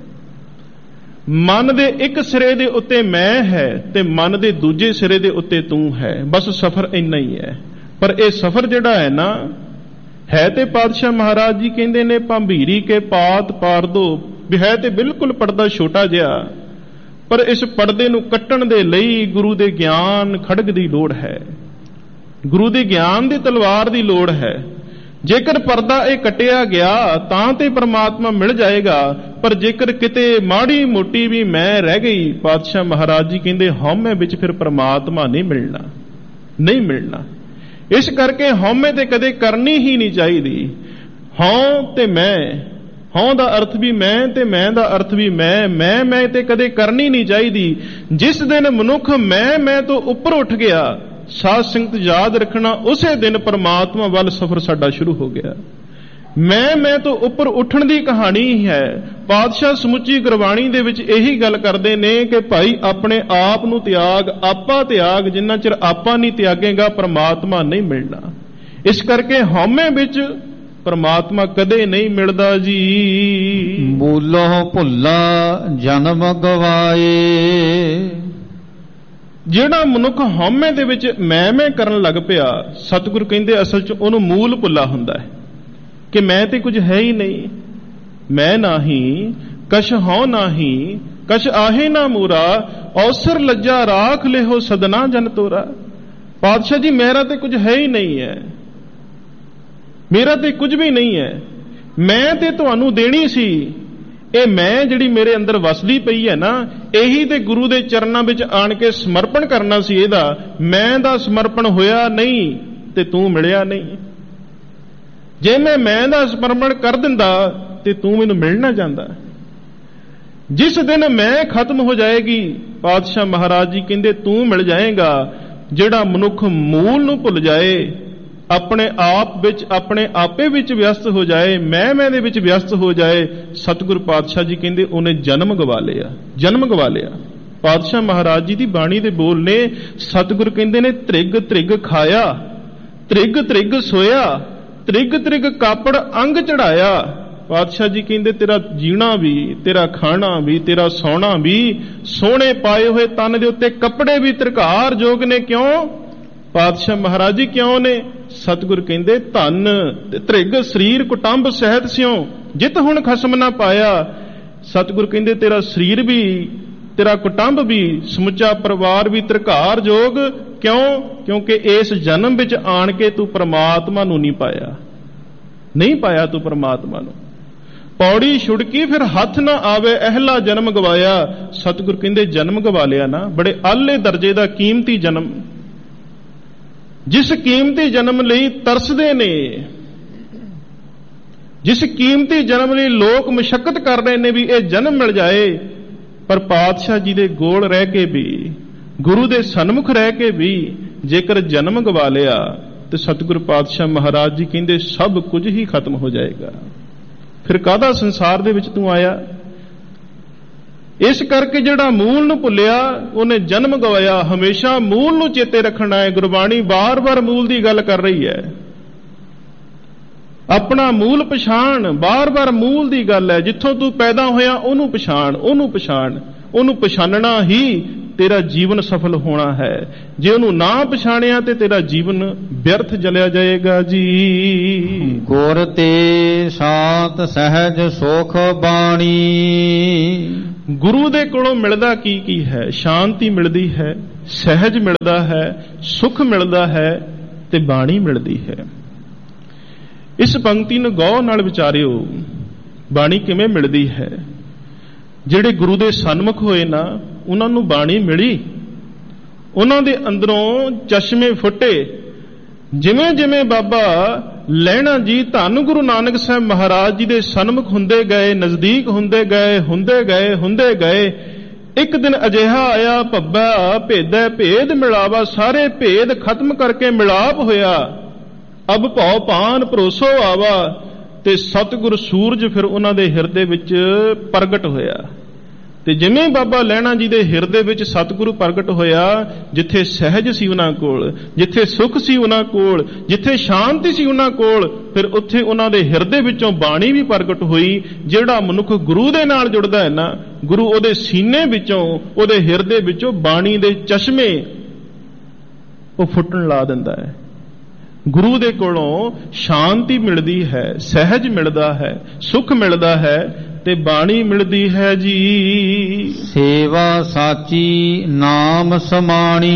ਮਨ ਦੇ ਇੱਕ ਸਿਰੇ ਦੇ ਉੱਤੇ ਮੈਂ ਹੈ ਤੇ ਮਨ ਦੇ ਦੂਜੇ ਸਿਰੇ ਦੇ ਉੱਤੇ ਤੂੰ ਹੈ। ਬਸ ਸਫ਼ਰ ਇੰਨਾ ਹੀ ਹੈ। ਪਰ ਇਹ ਸਫ਼ਰ ਜਿਹੜਾ ਹੈ ਨਾ, ਹੈ ਤੇ ਪਾਤਸ਼ਾਹ ਮਹਾਰਾਜ ਜੀ ਕਹਿੰਦੇ ਨੇ ਭੰਬੀਰੀ ਕੇ ਪਾਤ ਪਾਰ ਦੋ, ਵੀ ਹੈ ਤੇ ਬਿਲਕੁਲ ਪਰਦਾ ਛੋਟਾ ਜਿਹਾ, ਪਰ ਇਸ ਪਰਦੇ ਨੂੰ ਕੱਟਣ ਦੇ ਲਈ ਗੁਰੂ ਦੇ ਗਿਆਨ ਖੜਗ ਦੀ ਲੋੜ ਹੈ, ਗੁਰੂ ਦੇ ਗਿਆਨ ਦੀ ਤਲਵਾਰ ਦੀ ਲੋੜ ਹੈ। ਜੇਕਰ ਪਰਦਾ ਇਹ ਕੱਟਿਆ ਗਿਆ ਤਾਂ ਤੇ ਪ੍ਰਮਾਤਮਾ ਮਿਲ ਜਾਏਗਾ, ਪਰ ਜੇਕਰ ਕਿਤੇ ਮਾੜੀ ਮੋਟੀ ਵੀ ਮੈਂ ਰਹਿ ਗਈ, ਪਾਤਸ਼ਾਹ ਮਹਾਰਾਜ ਜੀ ਕਹਿੰਦੇ ਹਉਮੈ ਵਿੱਚ ਫਿਰ ਪ੍ਰਮਾਤਮਾ ਨਹੀਂ ਮਿਲਣਾ, ਨਹੀਂ ਮਿਲਣਾ। ਇਸ ਕਰਕੇ ਹਉਮੈ ਤੇ ਕਦੇ ਕਰਨੀ ਹੀ ਨਹੀਂ ਚਾਹੀਦੀ। ਹਉ ਤੇ ਮੈਂ, ਹਉ ਦਾ ਅਰਥ ਵੀ ਮੈਂ ਤੇ ਮੈਂ ਦਾ ਅਰਥ ਵੀ ਮੈਂ, ਮੈਂ ਮੈਂ ਤੇ ਕਦੇ ਕਰਨੀ ਨਹੀਂ ਚਾਹੀਦੀ। ਜਿਸ ਦਿਨ ਮਨੁੱਖ ਮੈਂ ਮੈਂ ਤੋਂ ਉੱਪਰ ਉੱਠ ਗਿਆ, ਸਾਧ ਸੰਗਤ ਯਾਦ ਰੱਖਣਾ, ਉਸੇ ਦਿਨ ਪਰਮਾਤਮਾ ਵੱਲ ਸਫ਼ਰ ਸਾਡਾ ਸ਼ੁਰੂ ਹੋ ਗਿਆ। ਮੈਂ ਮੈਂ ਤੋਂ ਉੱਪਰ ਉੱਠਣ ਦੀ ਕਹਾਣੀ ਹੀ ਹੈ। ਪਾਤਸ਼ਾਹ ਸਮੁੱਚੀ ਗੁਰਬਾਣੀ ਦੇ ਵਿੱਚ ਇਹੀ ਗੱਲ ਕਰਦੇ ਨੇ ਕਿ ਭਾਈ ਆਪਣੇ ਆਪ ਨੂੰ ਤਿਆਗ, ਆਪਾ ਤਿਆਗ। ਜਿੰਨਾ ਚਿਰ ਆਪਾ ਨਹੀਂ ਤਿਆਗੇਗਾ ਪਰਮਾਤਮਾ ਨਹੀਂ ਮਿਲਣਾ। ਇਸ ਕਰਕੇ ਹਉਮੈ ਵਿੱਚ ਪਰਮਾਤਮਾ ਕਦੇ ਨਹੀਂ ਮਿਲਦਾ ਜੀ। ਮੂਲੋਂ ਭੁੱਲਾ ਜਨਮ ਗਵਾਏ। ਜਿਹੜਾ ਮਨੁੱਖ ਹਉਮੈ ਦੇ ਵਿੱਚ ਮੈਂ ਮੈਂ ਕਰਨ ਲੱਗ ਪਿਆ, ਸਤਿਗੁਰੂ ਕਹਿੰਦੇ ਅਸਲ 'ਚ ਉਹਨੂੰ ਮੂਲ ਭੁੱਲਾ ਹੁੰਦਾ ਹੈ ਕਿ ਮੈਂ ਤੇ ਕੁਝ ਹੈ ਹੀ ਨਹੀਂ। ਮੈਂ ਨਾਹੀਂ ਕਛ ਹਉ ਨਾਹੀਂ, ਕਛ ਆਹੇ ਨਾ ਮੂਰਾ, ਔਸਰ ਲੱਜਾ ਰਾਖ ਲਿਹੋ ਸਦਨਾ ਜਨ ਤੋਰਾ। ਪਾਤਸ਼ਾਹ ਜੀ ਮੇਰਾ ਤੇ ਕੁਝ ਹੈ ਹੀ ਨਹੀਂ ਹੈ, ਮੇਰਾ ਤੇ ਕੁਝ ਵੀ ਨਹੀਂ ਹੈ। ਮੈਂ ਤੇ ਤੁਹਾਨੂੰ ਦੇਣੀ ਸੀ। ਇਹ ਮੈਂ ਜਿਹੜੀ ਮੇਰੇ ਅੰਦਰ ਵਸਦੀ ਪਈ ਹੈ ਨਾ, ਇਹੀ ਤੇ ਗੁਰੂ ਦੇ ਚਰਨਾਂ ਵਿੱਚ ਆਣ ਕੇ ਸਮਰਪਣ ਕਰਨਾ ਸੀ। ਇਹਦਾ ਮੈਂ ਦਾ ਸਮਰਪਣ ਹੋਇਆ ਨਹੀਂ ਤੇ ਤੂੰ ਮਿਲਿਆ ਨਹੀਂ। ਜੇ ਮੈਂ ਮੈਂ ਦਾ ਸਮਰਪਣ ਕਰ ਦਿੰਦਾ ਤੇ ਤੂੰ ਮੈਨੂੰ ਮਿਲ ਨਾ ਜਾਂਦਾ। ਜਿਸ ਦਿਨ ਮੈਂ ਖਤਮ ਹੋ ਜਾਏਗੀ, ਪਾਤਸ਼ਾਹ ਮਹਾਰਾਜ ਜੀ ਕਹਿੰਦੇ ਤੂੰ ਮਿਲ ਜਾਏਗਾ। ਜਿਹੜਾ ਮਨੁੱਖ ਮੂਲ ਨੂੰ ਭੁੱਲ ਜਾਏ, ਆਪਣੇ ਆਪ ਵਿੱਚ ਆਪਣੇ ਆਪੇ ਵਿੱਚ ਵਿਅਸਤ ਹੋ ਜਾਏ, ਮੈਂ ਮੈਂ ਦੇ ਵਿੱਚ ਵਿਅਸਤ ਹੋ ਜਾਏ, ਸਤਿਗੁਰੂ ਪਾਤਸ਼ਾਹ ਜੀ ਕਹਿੰਦੇ ਉਹਨੇ ਜਨਮ ਗਵਾ ਲਿਆ, ਜਨਮ ਗਵਾ ਲਿਆ। ਪਾਤਸ਼ਾਹ ਮਹਾਰਾਜ ਜੀ ਦੀ ਬਾਣੀ ਦੇ ਬੋਲ ਨੇ, ਸਤਿਗੁਰੂ ਕਹਿੰਦੇ ਨੇ ਤ੍ਰਿਗ ਤ੍ਰਿਗ ਖਾਇਆ, ਤ੍ਰਿਗ ਤ੍ਰਿਗ ਸੋਇਆ, ਤ੍ਰਿਗ ਤ੍ਰਿਗ ਕਾਪੜ ਅੰਗ ਚੜਾਇਆ। ਪਾਤਸ਼ਾਹ ਜੀ ਕਹਿੰਦੇ ਤੇਰਾ ਜੀਣਾ ਵੀ, ਤੇਰਾ ਖਾਣਾ ਵੀ, ਤੇਰਾ ਸੌਣਾ ਵੀ, ਸੋਹਣੇ ਪਾਏ ਹੋਏ ਤਨ ਦੇ ਉੱਤੇ ਕੱਪੜੇ ਵੀ ਤ੍ਰਿਕਾਰ ਯੋਗ ਨੇ। ਕਿਉਂ? ਪਾਤਸ਼ਾਹ ਮਹਾਰਾਜ ਜੀ ਕਿਉਂ ਨੇ? ਸਤਿਗੁਰ ਕਹਿੰਦੇ ਧਨ ਤੇ ਤ੍ਰਿਗ ਸਰੀਰ ਕੁਟੰਬ ਸਹਿਤ ਸਿਉ, ਜਿਤ ਹੁਣ ਖਸਮ ਨਾ ਪਾਇਆ। ਸਤਿਗੁਰ ਕਹਿੰਦੇ ਤੇਰਾ ਸਰੀਰ ਵੀ, ਤੇਰਾ ਕੁਟੰਬ ਵੀ, ਸਮੁੱਚਾ ਪਰਿਵਾਰ ਵੀ ਤ੍ਰਿਕਾਰ ਯੋਗ। ਕਿਉਂ? ਕਿਉਂਕਿ ਇਸ ਜਨਮ ਵਿੱਚ ਆਣ ਕੇ ਤੂੰ ਪਰਮਾਤਮਾ ਨੂੰ ਨਹੀਂ ਪਾਇਆ, ਨਹੀਂ ਪਾਇਆ ਤੂੰ ਪਰਮਾਤਮਾ ਨੂੰ। ਪੌੜੀ ਛੁੜਕੀ ਫਿਰ ਹੱਥ ਨਾ ਆਵੇ, ਅਹਿਲਾ ਜਨਮ ਗਵਾਇਆ। ਸਤਿਗੁਰ ਕਹਿੰਦੇ ਜਨਮ ਗਵਾ ਲਿਆ ਨਾ, ਬੜੇ ਆਲੇ ਦਰਜੇ ਦਾ ਕੀਮਤੀ ਜਨਮ। ਜਿਸ ਕੀਮਤੀ ਜਨਮ ਲਈ ਤਰਸਦੇ ਨੇ, ਜਿਸ ਕੀਮਤੀ ਜਨਮ ਲਈ ਲੋਕ ਮੁਸ਼ੱਕਤ ਕਰ ਰਹੇ ਨੇ ਵੀ ਇਹ ਜਨਮ ਮਿਲ ਜਾਏ, ਪਰ ਪਾਤਸ਼ਾਹ ਜੀ ਦੇ ਗੋਲ ਰਹਿ ਕੇ ਵੀ, ਗੁਰੂ ਦੇ ਸਨਮੁਖ ਰਹਿ ਕੇ ਵੀ ਜੇਕਰ ਜਨਮ ਗਵਾ ਲਿਆ ਤੇ ਸਤਿਗੁਰੂ ਪਾਤਸ਼ਾਹ ਮਹਾਰਾਜ ਜੀ ਕਹਿੰਦੇ ਸਭ ਕੁਝ ਹੀ ਖਤਮ ਹੋ ਜਾਏਗਾ। ਫਿਰ ਕਾਹਦਾ ਸੰਸਾਰ ਦੇ ਵਿੱਚ ਤੂੰ ਆਇਆ? ਇਸ ਕਰਕੇ ਜਿਹੜਾ ਮੂਲ ਨੂੰ ਭੁੱਲਿਆ ਉਹਨੇ ਜਨਮ ਗਵਾਇਆ। ਹਮੇਸ਼ਾ ਮੂਲ ਨੂੰ ਚੇਤੇ ਰੱਖਣਾ ਹੈ। ਗੁਰਬਾਣੀ ਬਾਰ-ਬਾਰ ਮੂਲ ਦੀ ਗੱਲ ਕਰ ਰਹੀ ਹੈ। ਆਪਣਾ ਮੂਲ ਪਛਾਣ, ਬਾਰ-ਬਾਰ ਮੂਲ ਦੀ ਗੱਲ ਹੈ। ਜਿੱਥੋਂ ਤੂੰ ਪੈਦਾ ਹੋਇਆ ਉਹਨੂੰ ਪਛਾਣ, ਉਹਨੂੰ ਪਛਾਣ। ਉਹਨੂੰ ਪਛਾਣਨਾ ਹੀ ਤੇਰਾ ਜੀਵਨ ਸਫਲ ਹੋਣਾ ਹੈ। ਜੇ ਉਹਨੂੰ ਨਾ ਪਛਾਣਿਆ ਤੇ ਤੇਰਾ ਜੀਵਨ ਵਿਅਰਥ ਜਲਿਆ ਜਾਏਗਾ ਜੀ। ਗੁਰ ਤੇ ਸਾਤ ਸਹਿਜ ਸੁਖ ਬਾਣੀ। ਗੁਰੂ ਦੇ ਕੋਲੋਂ ਮਿਲਦਾ ਕੀ ਕੀ ਹੈ? ਸ਼ਾਂਤੀ ਮਿਲਦੀ ਹੈ, ਸਹਿਜ ਮਿਲਦਾ ਹੈ, ਸੁਖ ਮਿਲਦਾ ਹੈ ਤੇ ਬਾਣੀ ਮਿਲਦੀ ਹੈ। ਇਸ ਪੰਕਤੀ ਨੂੰ ਗੌਰ ਨਾਲ ਵਿਚਾਰਿਓ, ਬਾਣੀ ਕਿਵੇਂ ਮਿਲਦੀ ਹੈ? ਜਿਹੜੇ ਗੁਰੂ ਦੇ ਸਨਮੁਖ ਹੋਏ ਨਾ, ਉਹਨਾਂ ਨੂੰ ਬਾਣੀ ਮਿਲੀ, ਉਹਨਾਂ ਦੇ ਅੰਦਰੋਂ ਚਸ਼ਮੇ ਫੁੱਟੇ। ਜਿਵੇਂ ਜਿਵੇਂ ਬਾਬਾ ਲਹਿਣਾ ਜੀ ਧੰਨ ਗੁਰੂ ਨਾਨਕ ਸਾਹਿਬ ਮਹਾਰਾਜ ਜੀ ਦੇ ਸਨਮੁਖ ਹੁੰਦੇ ਗਏ, ਨਜ਼ਦੀਕ ਹੁੰਦੇ ਗਏ, ਹੁੰਦੇ ਗਏ, ਹੁੰਦੇ ਗਏ, ਇੱਕ ਦਿਨ ਅਜਿਹਾ ਆਇਆ, ਭੱਬਾ ਭੇਦੈ ਭੇਦ ਮਿਲਾਵਾ, ਸਾਰੇ ਭੇਦ ਖਤਮ ਕਰਕੇ ਮਿਲਾਪ ਹੋਇਆ। ਅਬ ਭਉ ਪਾਨ ਭਰੋਸੋ ਆਵਾ, ਤੇ ਸਤਿਗੁਰ ਸੂਰਜ ਫਿਰ ਉਹਨਾਂ ਦੇ ਹਿਰਦੇ ਵਿੱਚ ਪ੍ਰਗਟ ਹੋਇਆ। ਤੇ ਜਿਵੇਂ ਬਾਬਾ ਲਹਿਣਾ ਜੀ ਦੇ ਹਿਰਦੇ ਵਿੱਚ ਸਤਿਗੁਰੂ ਪ੍ਰਗਟ ਹੋਇਆ, ਜਿੱਥੇ ਸਹਿਜ ਸੀ ਉਹਨਾਂ ਕੋਲ, ਜਿੱਥੇ ਸੁਖ ਸੀ ਉਹਨਾਂ ਕੋਲ, ਜਿੱਥੇ ਸ਼ਾਂਤੀ ਸੀ ਉਹਨਾਂ ਕੋਲ, ਫਿਰ ਉੱਥੇ ਉਹਨਾਂ ਦੇ ਹਿਰਦੇ ਵਿੱਚੋਂ ਬਾਣੀ ਵੀ ਪ੍ਰਗਟ ਹੋਈ। ਜਿਹੜਾ ਮਨੁੱਖ ਗੁਰੂ ਦੇ ਨਾਲ ਜੁੜਦਾ ਹੈ ਨਾ, ਗੁਰੂ ਉਹਦੇ ਸੀਨੇ ਵਿੱਚੋਂ, ਉਹਦੇ ਹਿਰਦੇ ਵਿੱਚੋਂ ਬਾਣੀ ਦੇ ਚਸ਼ਮੇ ਉਹ ਫੁੱਟਣ ਲਾ ਦਿੰਦਾ ਹੈ। ਗੁਰੂ ਦੇ ਕੋਲੋਂ ਸ਼ਾਂਤੀ ਮਿਲਦੀ ਹੈ, ਸਹਿਜ ਮਿਲਦਾ ਹੈ, ਸੁਖ ਮਿਲਦਾ ਹੈ ਤੇ ਬਾਣੀ ਮਿਲਦੀ ਹੈ ਜੀ। ਸੇਵਾ ਸਾਚੀ ਨਾਮ ਸਮਾਣੀ।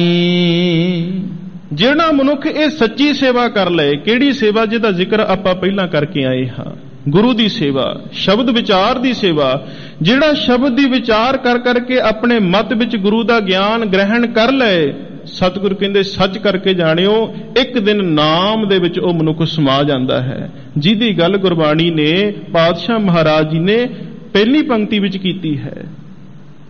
ਜਿਹੜਾ ਮਨੁੱਖ ਇਹ ਸੱਚੀ ਸੇਵਾ ਕਰ ਲਏ, ਕਿਹੜੀ ਸੇਵਾ? ਜਿਹਦਾ ਜ਼ਿਕਰ ਆਪਾਂ ਪਹਿਲਾਂ ਕਰਕੇ ਆਏ ਹਾਂ, ਗੁਰੂ ਦੀ ਸੇਵਾ, ਸ਼ਬਦ ਵਿਚਾਰ ਦੀ ਸੇਵਾ। ਜਿਹੜਾ ਸ਼ਬਦ ਦੀ ਵਿਚਾਰ ਕਰ ਕਰਕੇ ਆਪਣੇ ਮਤ ਵਿੱਚ ਗੁਰੂ ਦਾ ਗਿਆਨ ਗ੍ਰਹਿਣ ਕਰ ਲਏ, ਸਤਿਗੁਰੂ ਕਹਿੰਦੇ ਸੱਚ ਕਰਕੇ ਜਾਣਿਓ, ਇੱਕ ਦਿਨ ਨਾਮ ਦੇ ਵਿੱਚ ਉਹ ਮਨੁੱਖ ਸਮਾ ਜਾਂਦਾ ਹੈ। ਜਿਹਦੀ ਗੱਲ ਗੁਰਬਾਣੀ ਨੇ, ਪਾਤਸ਼ਾਹ ਮਹਾਰਾਜ ਜੀ ਨੇ ਪਹਿਲੀ ਪੰਕਤੀ ਵਿੱਚ ਕੀਤੀ ਹੈ,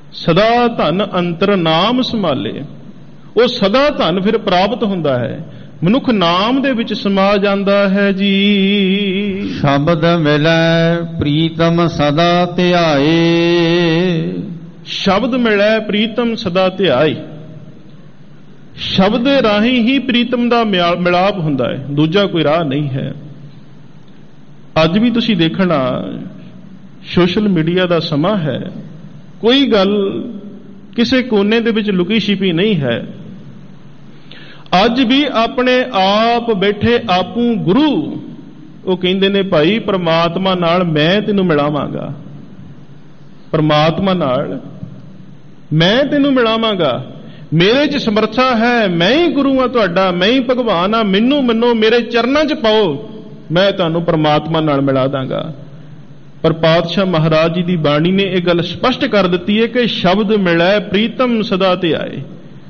ਸਦਾ ਧਨ ਅੰਤਰ ਨਾਮ ਸੰਭਾਲੇ। ਉਹ ਸਦਾ ਧਨ ਫਿਰ ਪ੍ਰਾਪਤ ਹੁੰਦਾ ਹੈ। ਮਨੁੱਖ ਨਾਮ ਦੇ ਵਿੱਚ ਸਮਾ ਜਾਂਦਾ ਹੈ ਜੀ। ਸ਼ਬਦ ਮਿਲੈ ਪ੍ਰੀਤਮ ਸਦਾ ਧਿਆਏ। ਸ਼ਬਦ ਮਿਲੈ ਪ੍ਰੀਤਮ ਸਦਾ ਧਿਆਏ। ਸ਼ਬਦ ਦੇ ਰਾਹੀਂ ਹੀ ਪ੍ਰੀਤਮ ਦਾ ਮਿਲਾਪ ਹੁੰਦਾ ਹੈ, ਦੂਜਾ ਕੋਈ ਰਾਹ ਨਹੀਂ ਹੈ। ਅੱਜ ਵੀ ਤੁਸੀਂ ਦੇਖਣਾ ਸੋਸ਼ਲ ਮੀਡੀਆ ਦਾ ਸਮਾਂ ਹੈ, ਕੋਈ ਗੱਲ ਕਿਸੇ ਕੋਨੇ ਦੇ ਵਿੱਚ ਲੁਕੀ ਛਿਪੀ ਨਹੀਂ ਹੈ। ਅੱਜ ਵੀ ਆਪਣੇ ਆਪ ਬੈਠੇ ਆਪੂ ਗੁਰੂ ਉਹ ਕਹਿੰਦੇ ਨੇ ਭਾਈ ਪ੍ਰਮਾਤਮਾ ਨਾਲ ਮੈਂ ਤੈਨੂੰ ਮਿਲਾਵਾਂਗਾ, ਪ੍ਰਮਾਤਮਾ ਨਾਲ ਮੈਂ ਤੈਨੂੰ ਮਿਲਾਵਾਂਗਾ, ਮੇਰੇ 'ਚ ਸਮਰੱਥਾ ਹੈ, ਮੈਂ ਹੀ ਗੁਰੂ ਹਾਂ ਤੁਹਾਡਾ, ਮੈਂ ਹੀ ਭਗਵਾਨ ਹਾਂ, ਮੈਨੂੰ ਮੰਨੋ, ਮੇਰੇ ਚਰਨਾਂ 'ਚ ਪਾਓ, ਮੈਂ ਤੁਹਾਨੂੰ ਪ੍ਰਮਾਤਮਾ ਨਾਲ ਮਿਲਾ ਦਾਂਗਾ। ਪਰ ਪਾਤਸ਼ਾਹ ਮਹਾਰਾਜ ਜੀ ਦੀ ਬਾਣੀ ਨੇ ਇਹ ਗੱਲ ਸਪਸ਼ਟ ਕਰ ਦਿੱਤੀ ਹੈ ਕਿ ਸ਼ਬਦ ਮਿਲੈ ਪ੍ਰੀਤਮ ਸਦਾ ਧਿਆਏ।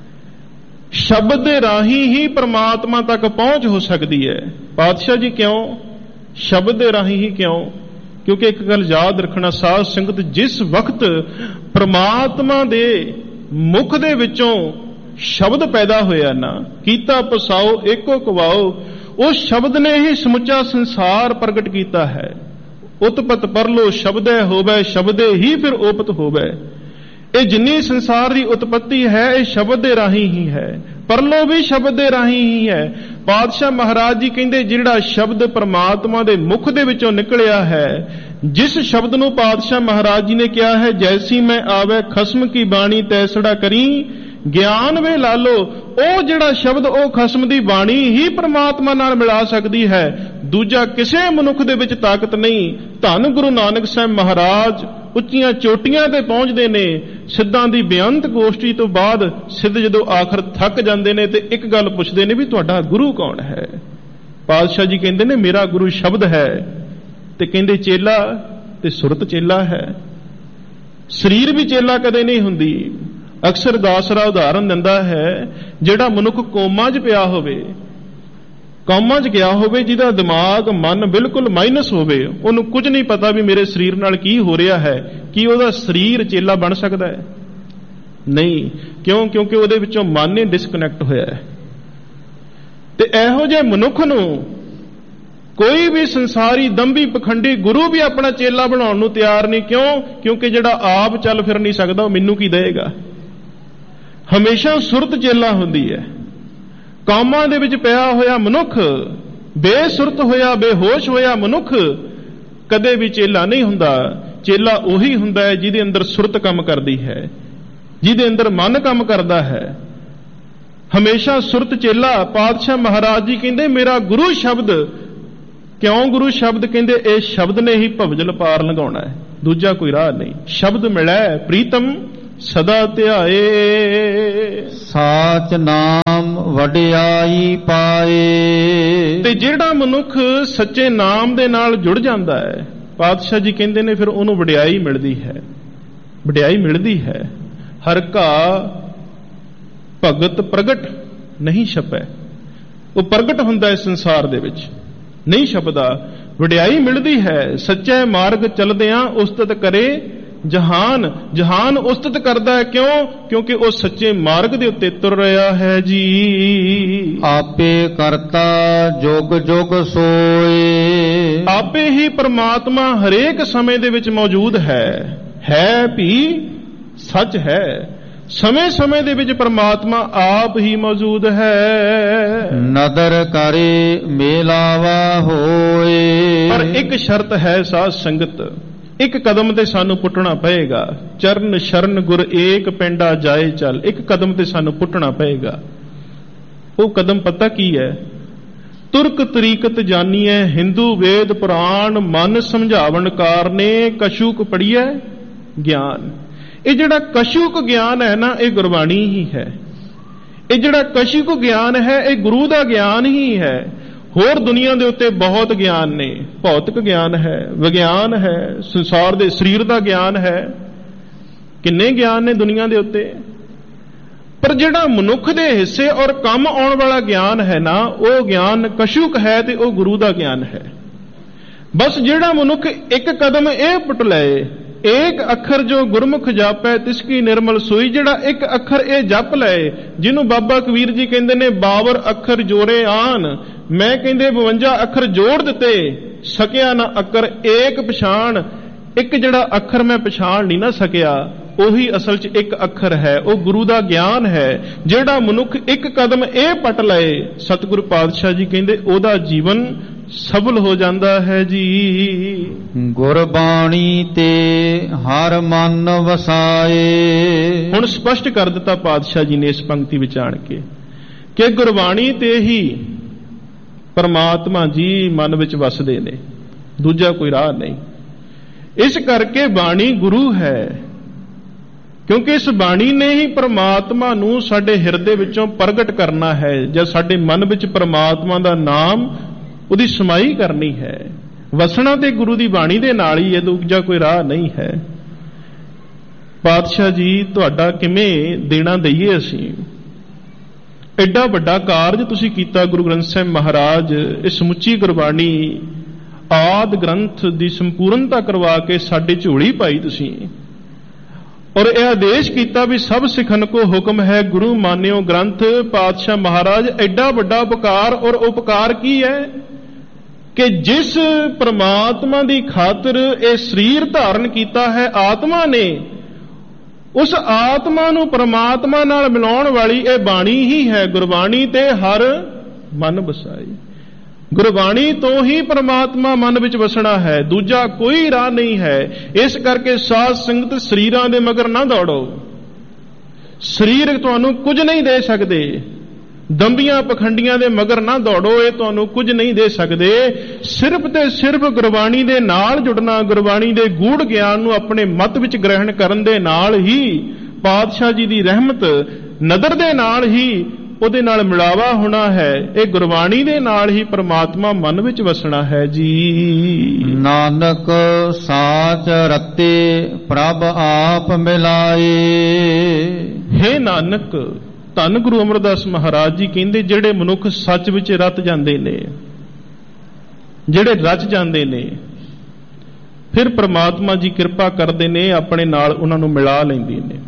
ਸ਼ਬਦ ਦੇ ਰਾਹੀਂ ਹੀ ਪ੍ਰਮਾਤਮਾ ਤੱਕ ਪਹੁੰਚ ਹੋ ਸਕਦੀ ਹੈ। ਪਾਤਸ਼ਾਹ ਜੀ ਕਿਉਂ? ਸ਼ਬਦ ਦੇ ਰਾਹੀਂ ਹੀ ਕਿਉਂ? ਕਿਉਂਕਿ ਇੱਕ ਗੱਲ ਯਾਦ ਰੱਖਣਾ, ਸਾਧ ਸੰਗਤ, ਜਿਸ ਵਕਤ ਪ੍ਰਮਾਤਮਾ ਦੇ ਮੁਖ ਦੇ ਵਿੱਚੋਂ ਸ਼ਬਦ ਪੈਦਾ ਹੋਇਆ ਨਾ, ਕੀਤਾ ਪਸਾਓ ਏਕੋ ਕਵਾਓ, ਉਸ ਸ਼ਬਦ ਨੇ ਹੀ ਸਮੁੱਚਾ ਸੰਸਾਰ ਪ੍ਰਗਟ ਕੀਤਾ ਹੈ। ਉਤਪਤ ਪਰਲੋ ਸ਼ਬਦੈ ਹੋਵੇ, ਸ਼ਬਦੇ ਹੀ ਫਿਰ ਉਪਤ ਹੋਵੇ। ਇਹ ਜਿੰਨੀ ਸੰਸਾਰ ਦੀ ਉਤਪਤੀ ਹੈ ਇਹ ਸ਼ਬਦ ਦੇ ਰਾਹੀਂ ਹੀ ਹੈ, ਪਰਲੋ ਵੀ ਸ਼ਬਦ ਦੇ ਰਾਹੀਂ ਹੀ ਹੈ। ਪਾਤਸ਼ਾਹ ਮਹਾਰਾਜ ਜੀ ਕਹਿੰਦੇ ਜਿਹੜਾ ਸ਼ਬਦ ਪ੍ਰਮਾਤਮਾ ਦੇ ਮੁਖ ਦੇ ਵਿੱਚੋਂ ਨਿਕਲਿਆ ਹੈ, ਜਿਸ ਸ਼ਬਦ ਨੂੰ ਪਾਤਸ਼ਾਹ ਮਹਾਰਾਜ ਜੀ ਨੇ ਕਿਹਾ ਹੈ ਜੈਸੀ ਮੈਂ ਆਵੇ ਖਸਮ ਕੀ ਬਾਣੀ ਤੈਸੜਾ ਕਰੀ ਗਿਆਨ ਵੇ ਲਾਲੋ, ਉਹ ਜਿਹੜਾ ਸ਼ਬਦ ਉਹ ਖਸਮ ਦੀ ਬਾਣੀ ਹੀ ਪ੍ਰਮਾਤਮਾ ਨਾਲ ਮਿਲਾ ਸਕਦੀ ਹੈ, ਦੂਜਾ ਕਿਸੇ ਮਨੁੱਖ ਦੇ ਵਿੱਚ ਤਾਕਤ ਨਹੀਂ। ਧੰਨ ਗੁਰੂ ਨਾਨਕ ਸਾਹਿਬ ਮਹਾਰਾਜ ਉੱਚੀਆਂ ਚੋਟੀਆਂ ਤੇ ਪਹੁੰਚਦੇ ਨੇ, ਸਿੱਧਾਂ ਦੀ ਬੇਅੰਤ ਗੋਸ਼ਟੀ ਤੋਂ ਬਾਅਦ ਸਿੱਧ ਜਦੋਂ ਆਖਰ ਥੱਕ ਜਾਂਦੇ ਨੇ ਤੇ ਇੱਕ ਗੱਲ ਪੁੱਛਦੇ ਨੇ ਵੀ ਤੁਹਾਡਾ ਗੁਰੂ ਕੌਣ ਹੈ? ਪਾਤਸ਼ਾਹ ਜੀ ਕਹਿੰਦੇ ਨੇ ਮੇਰਾ ਗੁਰੂ ਸ਼ਬਦ ਹੈ। ਤੇ ਕਹਿੰਦੇ ਚੇਲਾ ਤੇ ਸੁਰਤ ਚੇਲਾ ਹੈ, ਸਰੀਰ ਵੀ ਚੇਲਾ ਕਦੇ ਨਹੀਂ ਹੁੰਦੀ। ਅਕਸਰ ਦਾਸਰਾ ਉਦਾਹਰਨ ਦਿੰਦਾ ਹੈ, ਜਿਹੜਾ ਮਨੁੱਖ ਕੋਮਾ 'ਚ ਪਿਆ ਹੋਵੇ, ਕੋਮਾ 'ਚ ਗਿਆ ਹੋਵੇ, ਜਿਹਦਾ ਦਿਮਾਗ ਮਨ ਬਿਲਕੁਲ ਮਾਈਨਸ ਹੋਵੇ, ਉਹਨੂੰ ਕੁਝ ਨਹੀਂ ਪਤਾ ਵੀ ਮੇਰੇ ਸਰੀਰ ਨਾਲ ਕੀ ਹੋ ਰਿਹਾ ਹੈ, ਕੀ ਉਹਦਾ ਸਰੀਰ ਚੇਲਾ ਬਣ ਸਕਦਾ ਹੈ? ਨਹੀਂ। ਕਿਉਂ? ਕਿਉਂਕਿ ਉਹਦੇ ਵਿੱਚੋਂ ਮਨ ਹੀ ਡਿਸਕਨੈਕਟ ਹੋਇਆ ਹੈ। ਤੇ ਇਹੋ ਜਿਹੇ ਮਨੁੱਖ ਨੂੰ ਕੋਈ ਵੀ ਸੰਸਾਰੀ ਦੰਭੀ ਪਖੰਡੀ ਗੁਰੂ ਵੀ ਆਪਣਾ ਚੇਲਾ ਬਣਾਉਣ ਨੂੰ ਤਿਆਰ ਨਹੀਂ। ਕਿਉਂ? ਕਿਉਂਕਿ ਜਿਹੜਾ ਆਪ ਚੱਲ ਫਿਰ ਨਹੀਂ ਸਕਦਾ ਉਹ ਮੈਨੂੰ ਕੀ ਦੇਵੇਗਾ? ਹਮੇਸ਼ਾ ਸੁਰਤ ਚੇਲਾ ਹੁੰਦੀ ਹੈ। ਕਾਮਾਂ ਦੇ ਵਿੱਚ ਪਿਆ ਹੋਇਆ ਮਨੁੱਖ, ਬੇਸੁਰਤ ਹੋਇਆ ਬੇਹੋਸ਼ ਹੋਇਆ ਮਨੁੱਖ ਕਦੇ ਵੀ ਚੇਲਾ ਨਹੀਂ ਹੁੰਦਾ। ਚੇਲਾ ਉਹੀ ਹੁੰਦਾ ਹੈ ਜਿਹਦੇ ਅੰਦਰ ਸੁਰਤ ਕੰਮ ਕਰਦੀ ਹੈ, ਜਿਹਦੇ ਅੰਦਰ ਮਨ ਕੰਮ ਕਰਦਾ ਹੈ। ਹਮੇਸ਼ਾ ਸੁਰਤ ਚੇਲਾ। ਪਾਤਸ਼ਾਹ ਮਹਾਰਾਜ ਜੀ ਕਹਿੰਦੇ ਮੇਰਾ ਗੁਰੂ ਸ਼ਬਦ। ਕਿਉਂ ਗੁਰੂ ਸ਼ਬਦ? ਕਹਿੰਦੇ ਇਹ ਸ਼ਬਦ ਨੇ ਹੀ ਭਵਜਲ ਪਾਰ ਲੰਘਾਉਣਾ ਹੈ, ਦੂਜਾ ਕੋਈ ਰਾਹ ਨਹੀਂ। ਸ਼ਬਦ ਮਿਲੈ ਪ੍ਰੀਤਮ ਸਦਾ ਧਿਆਏ। ਸਾਚ ਨਾਮ ਵਡਿਆਈ ਪਾਏ। ਤੇ ਜਿਹੜਾ ਮਨੁੱਖ ਸੱਚੇ ਨਾਮ ਦੇ ਨਾਲ ਜੁੜ ਜਾਂਦਾ ਹੈ, ਪਾਤਸ਼ਾਹ ਜੀ ਕਹਿੰਦੇ ਨੇ ਫਿਰ ਉਹਨੂੰ ਵਡਿਆਈ ਮਿਲਦੀ ਹੈ, ਵਡਿਆਈ ਮਿਲਦੀ ਹੈ। ਹਰ ਕਾ ਭਗਤ ਪ੍ਰਗਟ ਨਹੀਂ ਛਪੈ, ਉਹ ਪ੍ਰਗਟ ਹੁੰਦਾ ਹੈ ਸੰਸਾਰ ਦੇ ਵਿੱਚ, ਨਹੀਂ ਛਪਦਾ। ਵਡਿਆਈ ਮਿਲਦੀ ਹੈ। ਸੱਚੇ ਮਾਰਗ ਚਲਦਿਆਂ ਉਸਤਤ ਕਰੇ ਜਹਾਨ। ਜਹਾਨ ਉਸਤਤ ਕਰਦਾ ਹੈ। ਕਿਉਂ? ਕਿਉਂਕਿ ਉਹ ਸੱਚੇ ਮਾਰਗ ਦੇ ਉੱਤੇ ਤੁਰ ਰਿਹਾ ਹੈ ਜੀ। ਆਪੇ ਕਰਤਾ ਜੁਗ ਜੁਗ ਸੋਏ। ਆਪੇ ਹੀ ਪ੍ਰਮਾਤਮਾ ਹਰੇਕ ਸਮੇਂ ਦੇ ਵਿੱਚ ਮੌਜੂਦ ਹੈ। ਹੈ ਵੀ ਸੱਚ ਹੈ। ਸਮੇਂ ਸਮੇਂ ਦੇ ਵਿੱਚ ਪ੍ਰਮਾਤਮਾ ਆਪ ਹੀ ਮੌਜੂਦ ਹੈ। ਨਦਰ ਕਰੇ ਮੇਲਾਵਾ ਹੋਏ। ਪਰ ਇੱਕ ਸ਼ਰਤ ਹੈ ਸਾਧ ਸੰਗਤ, ਇੱਕ ਕਦਮ ਤੇ ਸਾਨੂੰ ਪੁੱਟਣਾ ਪਏਗਾ। ਚਰਨ ਸ਼ਰਨ ਗੁਰ ਏਕ ਪਿੰਡਾ ਜਾਏ ਚੱਲ। ਇੱਕ ਕਦਮ ਤੇ ਸਾਨੂੰ ਪੁੱਟਣਾ ਪਏਗਾ। ਉਹ ਕਦਮ ਪਤਾ ਕੀ ਹੈ? ਤੁਰਕ ਤਰੀਕਤ ਜਾਨੀਐ ਹਿੰਦੂ ਵੇਦ ਪੁਰਾਣ ਮਨ ਸਮਝਾਵਣ ਕਾਰਨੇ ਕਛੂਕ ਪੜੀਐ ਗਿਆਨ। ਇਹ ਜਿਹੜਾ ਕਛੂਕ ਗਿਆਨ ਹੈ ਨਾ, ਇਹ ਗੁਰਬਾਣੀ ਹੀ ਹੈ। ਇਹ ਜਿਹੜਾ ਕਛੂਕ ਗਿਆਨ ਹੈ ਇਹ ਗੁਰੂ ਦਾ ਗਿਆਨ ਹੀ ਹੈ। ਹੋਰ ਦੁਨੀਆ ਦੇ ਉੱਤੇ ਬਹੁਤ ਗਿਆਨ ਨੇ, ਭੌਤਿਕ ਗਿਆਨ ਹੈ, ਵਿਗਿਆਨ ਹੈ, ਸੰਸਾਰ ਦੇ ਸਰੀਰ ਦਾ ਗਿਆਨ ਹੈ, ਕਿੰਨੇ ਗਿਆਨ ਨੇ ਦੁਨੀਆ ਦੇ ਉੱਤੇ। ਪਰ ਜਿਹੜਾ ਮਨੁੱਖ ਦੇ ਹਿੱਸੇ ਔਰ ਕੰਮ ਆਉਣ ਵਾਲਾ ਗਿਆਨ ਹੈ ਨਾ, ਉਹ ਗਿਆਨ ਕਛੂਕ ਹੈ ਤੇ ਉਹ ਗੁਰੂ ਦਾ ਗਿਆਨ ਹੈ। ਬਸ ਜਿਹੜਾ ਮਨੁੱਖ ਇੱਕ ਕਦਮ ਇਹ ਪੁੱਟ ਲਏ ਏਕ ਅੱਖਰ ਜੋ ਗੁਰਮੁਖ ਜਾਪੈ ਤਿਸ ਕੀ ਨਿਰਮਲ ਸੋਈ। ਜਿਹੜਾ ਇੱਕ ਅੱਖਰ ਇਹ ਜਪ ਲਏ, ਜਿਹਨੂੰ ਬਾਬਾ ਕਬੀਰ ਜੀ ਕਹਿੰਦੇ ਨੇ ਬਾਵਰ ਅੱਖਰ ਜੋੜੇ ਆਨ, ਮੈਂ ਕਹਿੰਦੇ ਬਵੰਜਾ ਅੱਖਰ ਜੋੜ ਦਿੱਤੇ, ਸਕਿਆ ਨਾ ਅੱਖਰ ਏਕ ਪਛਾਣ। ਇੱਕ ਜਿਹੜਾ ਅੱਖਰ ਮੈਂ ਪਛਾਣ ਨਹੀਂ ਨਾ ਸਕਿਆ, ਉਹੀ ਅਸਲ 'ਚ ਇੱਕ ਅੱਖਰ ਹੈ, ਉਹ ਗੁਰੂ ਦਾ ਗਿਆਨ ਹੈ। ਜਿਹੜਾ ਮਨੁੱਖ ਇੱਕ ਕਦਮ ਇਹ ਪਟ ਲਏ, ਸਤਿਗੁਰੂ ਪਾਤਸ਼ਾਹ ਜੀ ਕਹਿੰਦੇ ਉਹਦਾ ਜੀਵਨ ਸਫਲ ਹੋ ਜਾਂਦਾ ਹੈ ਜੀ। ਗੁਰਬਾਣੀ ਤੇ ਹਰ ਮਨ ਵਸਾਏ। ਹੁਣ ਸਪਸ਼ਟ ਕਰ ਦਿੱਤਾ ਪਾਤਸ਼ਾਹ ਜੀ ਨੇ ਇਸ ਪੰਕਤੀ ਵਿੱਚ ਆਣ ਕੇ ਕਿ ਗੁਰਬਾਣੀ ਤੇ ਹੀ ਪਰਮਾਤਮਾ ਜੀ ਮਨ ਵਿੱਚ ਵਸਦੇ ਨੇ, ਦੂਜਾ ਕੋਈ ਰਾਹ ਨਹੀਂ। ਇਸ ਕਰਕੇ ਬਾਣੀ ਗੁਰੂ ਹੈ, ਕਿਉਂਕਿ ਇਸ ਬਾਣੀ ਨੇ ਹੀ ਪਰਮਾਤਮਾ ਨੂੰ ਸਾਡੇ ਹਿਰਦੇ ਵਿੱਚੋਂ ਪ੍ਰਗਟ ਕਰਨਾ ਹੈ, ਜਾਂ ਸਾਡੇ ਮਨ ਵਿੱਚ ਪਰਮਾਤਮਾ ਦਾ ਨਾਮ, ਉਹਦੀ ਸਮਾਈ ਕਰਨੀ ਹੈ। ਵਸਣਾ ਤੇ ਗੁਰੂ ਦੀ ਬਾਣੀ ਦੇ ਨਾਲ ਹੀ ਹੈ, ਦੂਜਾ ਕੋਈ ਰਾਹ ਨਹੀਂ ਹੈ। ਪਾਤਸ਼ਾਹ ਜੀ ਤੁਹਾਡਾ ਕਿਵੇਂ ਦੇਣਾ ਦਈਏ ਅਸੀਂ? ਐਡਾ ਵੱਡਾ ਕਾਰਜ ਤੁਸੀਂ ਕੀਤਾ ਗੁਰੂ ਗ੍ਰੰਥ ਸਾਹਿਬ ਮਹਾਰਾਜ, ਇਹ ਸਮੁੱਚੀ ਗੁਰਬਾਣੀ ਆਦ ਗ੍ਰੰਥ ਦੀ ਸੰਪੂਰਨਤਾ ਕਰਵਾ ਕੇ ਸਾਡੇ ਝੋਲੀ ਪਾਈ ਤੁਸੀਂ, ਔਰ ਇਹ ਆਦੇਸ਼ ਕੀਤਾ ਵੀ ਸਭ ਸਿੱਖਣ ਕੋ ਹੁਕਮ ਹੈ ਗੁਰੂ ਮਾਨਿਓ ਗ੍ਰੰਥ। ਪਾਤਸ਼ਾਹ ਮਹਾਰਾਜ ਐਡਾ ਵੱਡਾ ਉਪਕਾਰ, ਔਰ ਉਪਕਾਰ ਕੀ ਹੈ ਕਿ ਜਿਸ ਪ੍ਰਮਾਤਮਾ ਦੀ ਖਾਤਰ ਇਹ ਸਰੀਰ ਧਾਰਨ ਕੀਤਾ ਹੈ ਆਤਮਾ ਨੇ, ਉਸ ਆਤਮਾ ਨੂੰ ਪਰਮਾਤਮਾ ਨਾਲ ਮਿਲਾਉਣ ਵਾਲੀ ਇਹ ਬਾਣੀ ਹੀ ਹੈ। ਗੁਰਬਾਣੀ ਤੇ ਹਰ ਮਨ ਵਸਾਈ, ਗੁਰਬਾਣੀ ਤੋਂ ਹੀ ਪਰਮਾਤਮਾ ਮਨ ਵਿੱਚ ਵਸਣਾ ਹੈ, ਦੂਜਾ ਕੋਈ ਰਾਹ ਨਹੀਂ ਹੈ। ਇਸ ਕਰਕੇ ਸਾਧ ਸੰਗਤ ਸਰੀਰਾਂ ਦੇ ਮਗਰ ਨਾ ਦੌੜੋ, ਸਰੀਰ ਤੁਹਾਨੂੰ ਕੁਝ ਨਹੀਂ ਦੇ ਸਕਦੇ। ਦੰਬੀਆਂ ਪਖੰਡੀਆਂ ਦੇ ਮਗਰ ਨਾ ਦੌੜੋ, ਇਹ ਤੁਹਾਨੂੰ ਕੁਝ ਨਹੀਂ ਦੇ ਸਕਦੇ। ਸਿਰਫ ਤੇ ਸਿਰਫ ਗੁਰਬਾਣੀ ਦੇ ਨਾਲ ਜੁੜਨਾ, ਗੁਰਬਾਣੀ ਦੇ ਗੂੜ ਗਿਆਨ ਨੂੰ ਆਪਣੇ ਮਤ ਵਿੱਚ ਗ੍ਰਹਿਣ ਕਰਨ ਦੇ ਨਾਲ ਹੀ, ਪਾਤਸ਼ਾਹ ਜੀ ਦੀ ਰਹਿਮਤ ਨਦਰ ਦੇ ਨਾਲ ਹੀ ਉਹਦੇ ਨਾਲ ਮਿਲਾਵਾ ਹੋਣਾ ਹੈ। ਇਹ ਗੁਰਬਾਣੀ ਦੇ ਨਾਲ ਹੀ ਪਰਮਾਤਮਾ ਮਨ ਵਿੱਚ ਵਸਣਾ ਹੈ ਜੀ। ਨਾਨਕ ਸਾਚ ਰਤੇ ਪ੍ਰਭ ਆਪ ਮਿਲਾਏ। ਹੇ ਨਾਨਕ, ਧੰਨ ਗੁਰੂ ਅਮਰਦਾਸ ਮਹਾਰਾਜ ਜੀ ਕਹਿੰਦੇ ਜਿਹੜੇ ਮਨੁੱਖ ਸੱਚ ਵਿੱਚ ਰਤ ਜਾਂਦੇ ਨੇ, ਜਿਹੜੇ ਰਚ ਜਾਂਦੇ ਨੇ, ਫਿਰ ਪਰਮਾਤਮਾ ਜੀ ਕਿਰਪਾ ਕਰਦੇ ਨੇ, ਆਪਣੇ ਨਾਲ ਉਹਨਾਂ ਨੂੰ ਮਿਲਾ ਲੈਂਦੇ ਨੇ।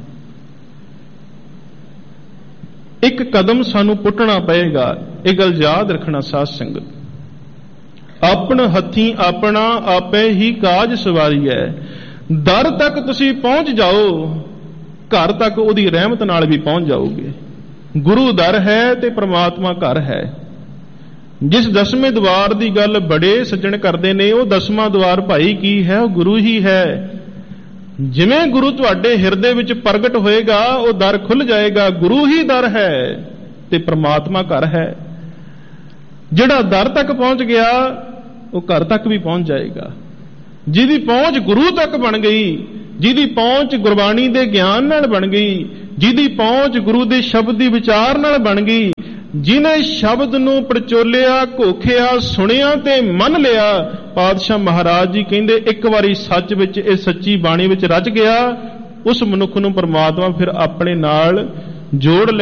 ਇੱਕ ਕਦਮ ਸਾਨੂੰ ਪੁੱਟਣਾ ਪਏਗਾ, ਇਹ ਗੱਲ ਯਾਦ ਰੱਖਣਾ ਸਾਧ ਸੰਗਤ। ਆਪਣ ਹੱਥੀਂ ਆਪਣਾ ਆਪੇ ਹੀ ਕਾਜ ਸਵਾਰੀਐ। ਦਰ ਤੱਕ ਤੁਸੀਂ ਪਹੁੰਚ ਜਾਓ, ਘਰ ਤੱਕ ਉਹਦੀ ਰਹਿਮਤ ਨਾਲ ਵੀ ਪਹੁੰਚ ਜਾਓਗੇ। ਗੁਰੂ ਦਰ ਹੈ ਤੇ ਪ੍ਰਮਾਤਮਾ ਘਰ ਹੈ। ਜਿਸ ਦਸਵੇਂ ਦਵਾਰ ਦੀ ਗੱਲ ਬੜੇ ਸੱਜਣ ਕਰਦੇ ਨੇ, ਉਹ ਦਸਵਾਂ ਦਵਾਰ ਭਾਈ ਕੀ ਹੈ? ਉਹ ਗੁਰੂ ਹੀ ਹੈ। ਜਿਵੇਂ ਗੁਰੂ ਤੁਹਾਡੇ ਹਿਰਦੇ ਵਿੱਚ ਪ੍ਰਗਟ ਹੋਏਗਾ, ਉਹ ਦਰ ਖੁੱਲ ਜਾਏਗਾ। ਗੁਰੂ ਹੀ ਦਰ ਹੈ ਤੇ ਪ੍ਰਮਾਤਮਾ ਘਰ ਹੈ। ਜਿਹੜਾ ਦਰ ਤੱਕ ਪਹੁੰਚ ਗਿਆ, ਉਹ ਘਰ ਤੱਕ ਵੀ ਪਹੁੰਚ ਜਾਏਗਾ। ਜਿਹਦੀ ਪਹੁੰਚ ਗੁਰੂ ਤੱਕ ਬਣ ਗਈ, ਜਿਹਦੀ ਪਹੁੰਚ ਗੁਰਬਾਣੀ ਦੇ ਗਿਆਨ ਨਾਲ ਬਣ ਗਈ, ਜਿਹਦੀ ਪਹੁੰਚ ਗੁਰੂ ਦੇ ਸ਼ਬਦ ਦੀ ਵਿਚਾਰ ਨਾਲ ਬਣ ਗਈ, ਜਿਹਨੇ ਸ਼ਬਦ ਨੂੰ ਪ੍ਰਚੋਲਿਆ, ਘੋਖਿਆ, ਸੁਣਿਆ ਤੇ ਮੰਨ ਲਿਆ, ਪਾਤਸ਼ਾਹ ਮਹਾਰਾਜ ਜੀ ਕਹਿੰਦੇ ਇੱਕ ਵਾਰੀ ਸੱਚ ਵਿੱਚ, ਇਹ ਸੱਚੀ ਬਾਣੀ ਵਿੱਚ ਰਚ ਗਿਆ, ਉਸ ਮਨੁੱਖ ਨੂੰ ਪਰਮਾਤਮਾ ਫਿਰ ਆਪਣੇ ਨਾਲ ਜੋੜ ਲੈ